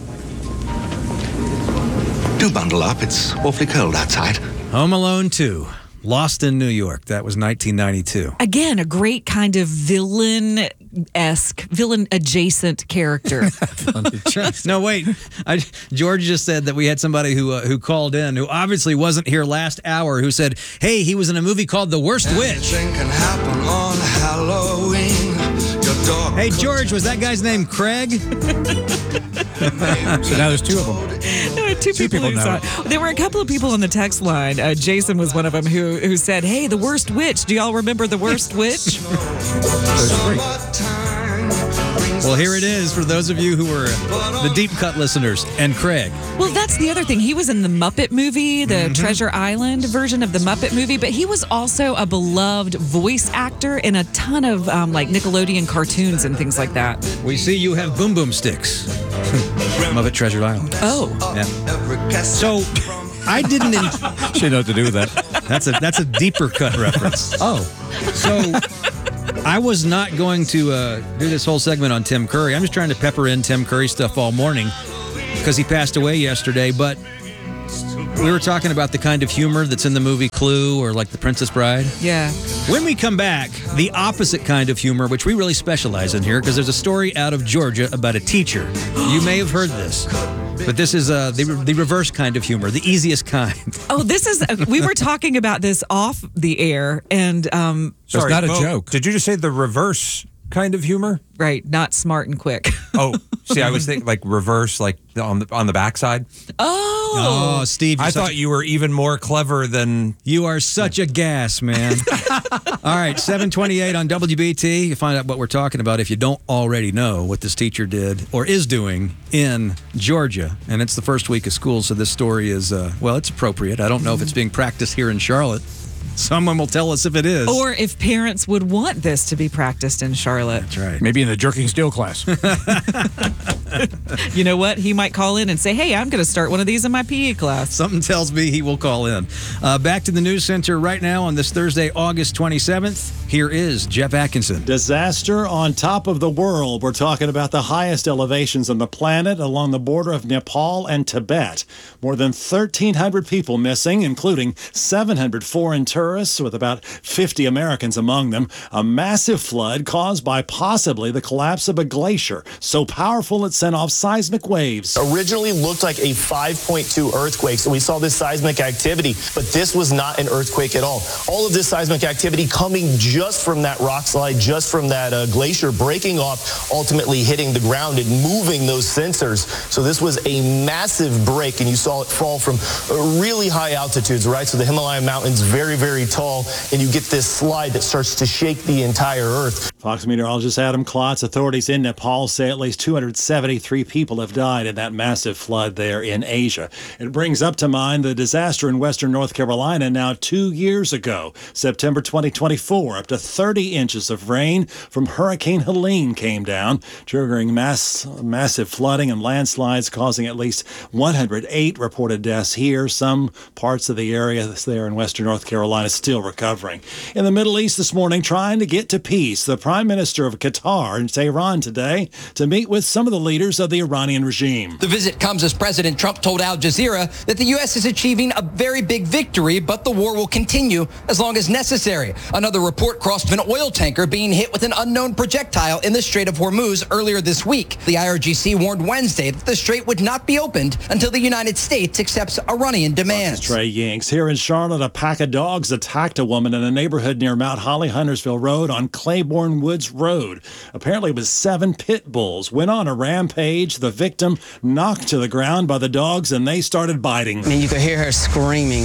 S28: Do bundle up. It's awfully cold outside.
S4: Home Alone two. Lost in New York. That was nineteen ninety-two.
S5: Again, a great kind of villain-esque, villain-adjacent character.
S4: No, wait. I, George just said that we had somebody who uh, who called in who obviously wasn't here last hour who said, hey, he was in a movie called The Worst Witch.
S3: Anything can happen on Halloween.
S4: Hey, George, was that guy's name Craig?
S8: So now there's two of them.
S5: There were two,
S8: Two
S5: people,
S8: people
S5: who
S8: know
S5: saw
S8: it.
S5: it. There were a couple of people on the text line. Uh, Jason was one of them who who said, "Hey, the worst witch. Do y'all remember the worst witch?"
S4: Well, here it is for those of you who were the deep cut listeners and Craig.
S5: Well, that's the other thing. He was in the Muppet movie, the
S4: Mm-hmm.
S5: Treasure Island version of the Muppet movie, but he was also a beloved voice actor in a ton of um, like Nickelodeon cartoons and things like that.
S4: We see you have boom boom sticks. Muppet Treasure Island.
S5: Oh.
S4: Yeah. So I didn't. In-
S8: She didn't know what to do with that.
S4: That's a that's a deeper cut reference.
S8: Oh.
S4: So I was not going to uh, do this whole segment on Tim Curry. I'm just trying to pepper in Tim Curry stuff all morning because he passed away yesterday. But we were talking about the kind of humor that's in the movie Clue or like The Princess Bride.
S5: Yeah.
S4: When we come back, the opposite kind of humor, which we really specialize in here, because there's a story out of Georgia about a teacher. You may have heard this, but this is uh, the, the reverse kind of humor, the easiest kind.
S5: Oh, this is, uh, we were talking about this off the air, and um,
S14: Sorry,
S8: it's not a
S14: Bo,
S8: joke.
S14: Did you just say the reverse kind of humor?
S5: right, not smart and quick.
S14: Oh, see, I was thinking like reverse, like on the on the backside.
S5: Oh,
S4: Oh, Steve, you're
S14: I
S4: such
S14: thought you were even more clever than
S4: You are such a gas, man. All right, seven twenty-eight on W B T. You find out what we're talking about if you don't already know what this teacher did or is doing in Georgia. And it's the first week of school, so this story is, uh, well, it's appropriate. I don't know if it's being practiced here in Charlotte. Someone will tell us if it is.
S5: or if parents would want this to be practiced in Charlotte.
S4: That's right.
S8: Maybe in the jerking steel class.
S5: You know what? He might call in and say, hey, I'm going to start one of these in my P E class.
S4: Something tells me he will call in. Uh, back to the news center right now on this Thursday, August twenty-seventh. Here is Jeff Atkinson.
S26: Disaster on top of the world. We're talking about the highest elevations on the planet along the border of Nepal and Tibet. More than thirteen hundred people missing, including seven hundred foreign tourists, with about fifty Americans among them. A massive flood caused by possibly the collapse of a glacier, so powerful it sent off seismic waves.
S6: Originally looked like a five point two earthquake, so we saw this seismic activity, but this was not an earthquake at all. All of this seismic activity coming just from that rock slide, just from that uh, glacier breaking off, ultimately hitting the ground and moving those sensors. So this was a massive break, and you saw it fall from uh, really high altitudes, right? So the Himalayan mountains, very, very tall, and you get this slide that starts to shake the entire earth.
S26: Fox meteorologist Adam Klotz. Authorities in Nepal say at least two hundred seventy-three people have died in that massive flood there in Asia. It brings up to mind the disaster in western North Carolina now two years ago. September twenty twenty-four, up to thirty inches of rain from Hurricane Helene came down, triggering mass, massive flooding and landslides, causing at least one hundred eight reported deaths here. Some parts of the area there in western North Carolina still recovering. In the Middle East this morning, trying to get to peace, the Prime Minister of Qatar in Tehran today to meet with some of the leaders of the Iranian regime.
S7: The visit comes as President Trump told Al Jazeera that the U S is achieving a very big victory, but the war will continue as long as necessary. Another report crossed of an oil tanker being hit with an unknown projectile in the Strait of Hormuz earlier this week. The I R G C warned Wednesday that the strait would not be opened until the United States accepts Iranian demands.
S26: Trey Yanks. Here in Charlotte, a pack of dogs attacked a woman in a neighborhood near Mount Holly, Huntersville Road on Claiborne Woods Road. Apparently, it was seven pit bulls. Went on a rampage. The victim knocked to the ground by the dogs, and they started biting.
S9: I mean, you could hear her screaming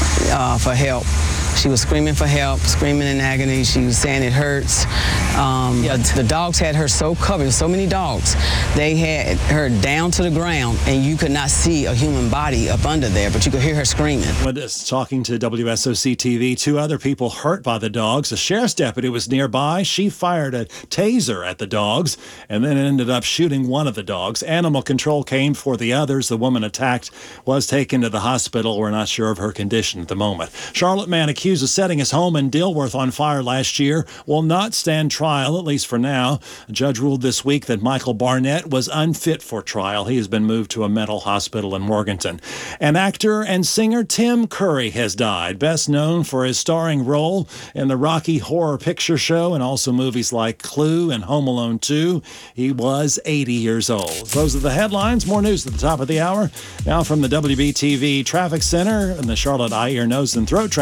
S9: uh, for help. She was screaming for help, screaming in agony. She was saying it hurts. Um, yeah, the dogs had her so covered, so many dogs. They had her down to the ground, and you could not see a human body up under there, but you could hear her screaming.
S26: When talking to W S O C T V, two other people hurt by the dogs. A sheriff's deputy was nearby. She fired a taser at the dogs and then ended up shooting one of the dogs. Animal control came for the others. The woman attacked was taken to the hospital. We're not sure of her condition at the moment. Charlotte man accused of setting his home in Dilworth on fire last year will not stand trial, at least for now. A judge ruled this week that Michael Barnett was unfit for trial. He has been moved to a mental hospital in Morganton. And actor and singer Tim Curry has died, best known for his starring role in the Rocky Horror Picture Show and also movies like Clue and Home Alone two. He was eighty years old. Those are the headlines. More news at the top of the hour. Now from the W B T V Traffic Center and the Charlotte Eye, Ear, Nose, and Throat Traffic Center.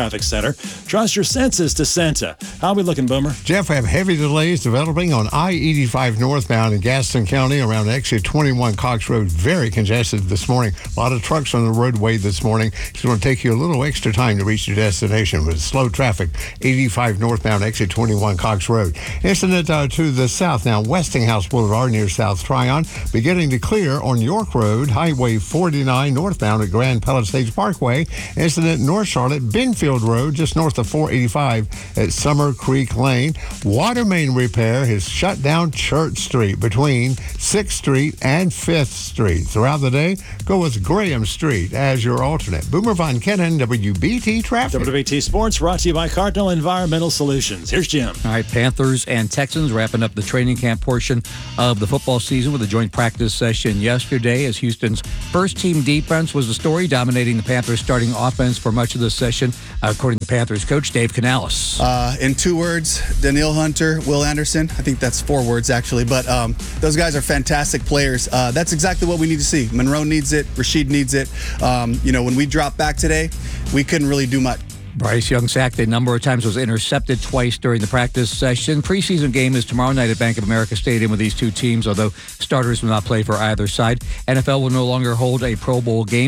S26: better. Trust your senses to Senta. How are we looking, Boomer?
S10: Jeff, have heavy delays developing on I eighty-five northbound in Gaston County around exit twenty-one Cox Road. Very congested this morning. A lot of trucks on the roadway this morning. It's going to take you a little extra time to reach your destination with slow traffic. eighty-five northbound exit twenty-one Cox Road. Incident uh, to the south now. Westinghouse Boulevard near South Tryon. Beginning to clear on York Road, Highway forty-nine northbound at Grand Palisades Parkway. Incident North Charlotte, Benfield Road, just north of four eighty-five at Summer Creek Lane. Water main repair has shut down Church Street between sixth Street and fifth Street. Throughout the day, go with Graham Street as your alternate. Boomer Von Kennan, W B T Traffic.
S26: W B T Sports brought to you by Cardinal Environmental Solutions. Here's Jim.
S8: All right, Panthers and Texans wrapping up the training camp portion of the football season with a joint practice session yesterday as Houston's first-team defense was the story, dominating the Panthers' starting offense for much of the session, according to Panthers coach Dave Canales.
S11: Uh, in two words, Danielle Hunter, Will Anderson. I think that's four words, actually. But um, those guys are fantastic players. Uh, that's exactly what we need to see. Monroe needs it. Rashid needs it. Um, you know, when we dropped back today, we couldn't really do much.
S8: Bryce Young sacked a number of times, was intercepted twice during the practice session. Preseason game is tomorrow night at Bank of America Stadium with these two teams, although starters will not play for either side. N F L will no longer hold a Pro Bowl game.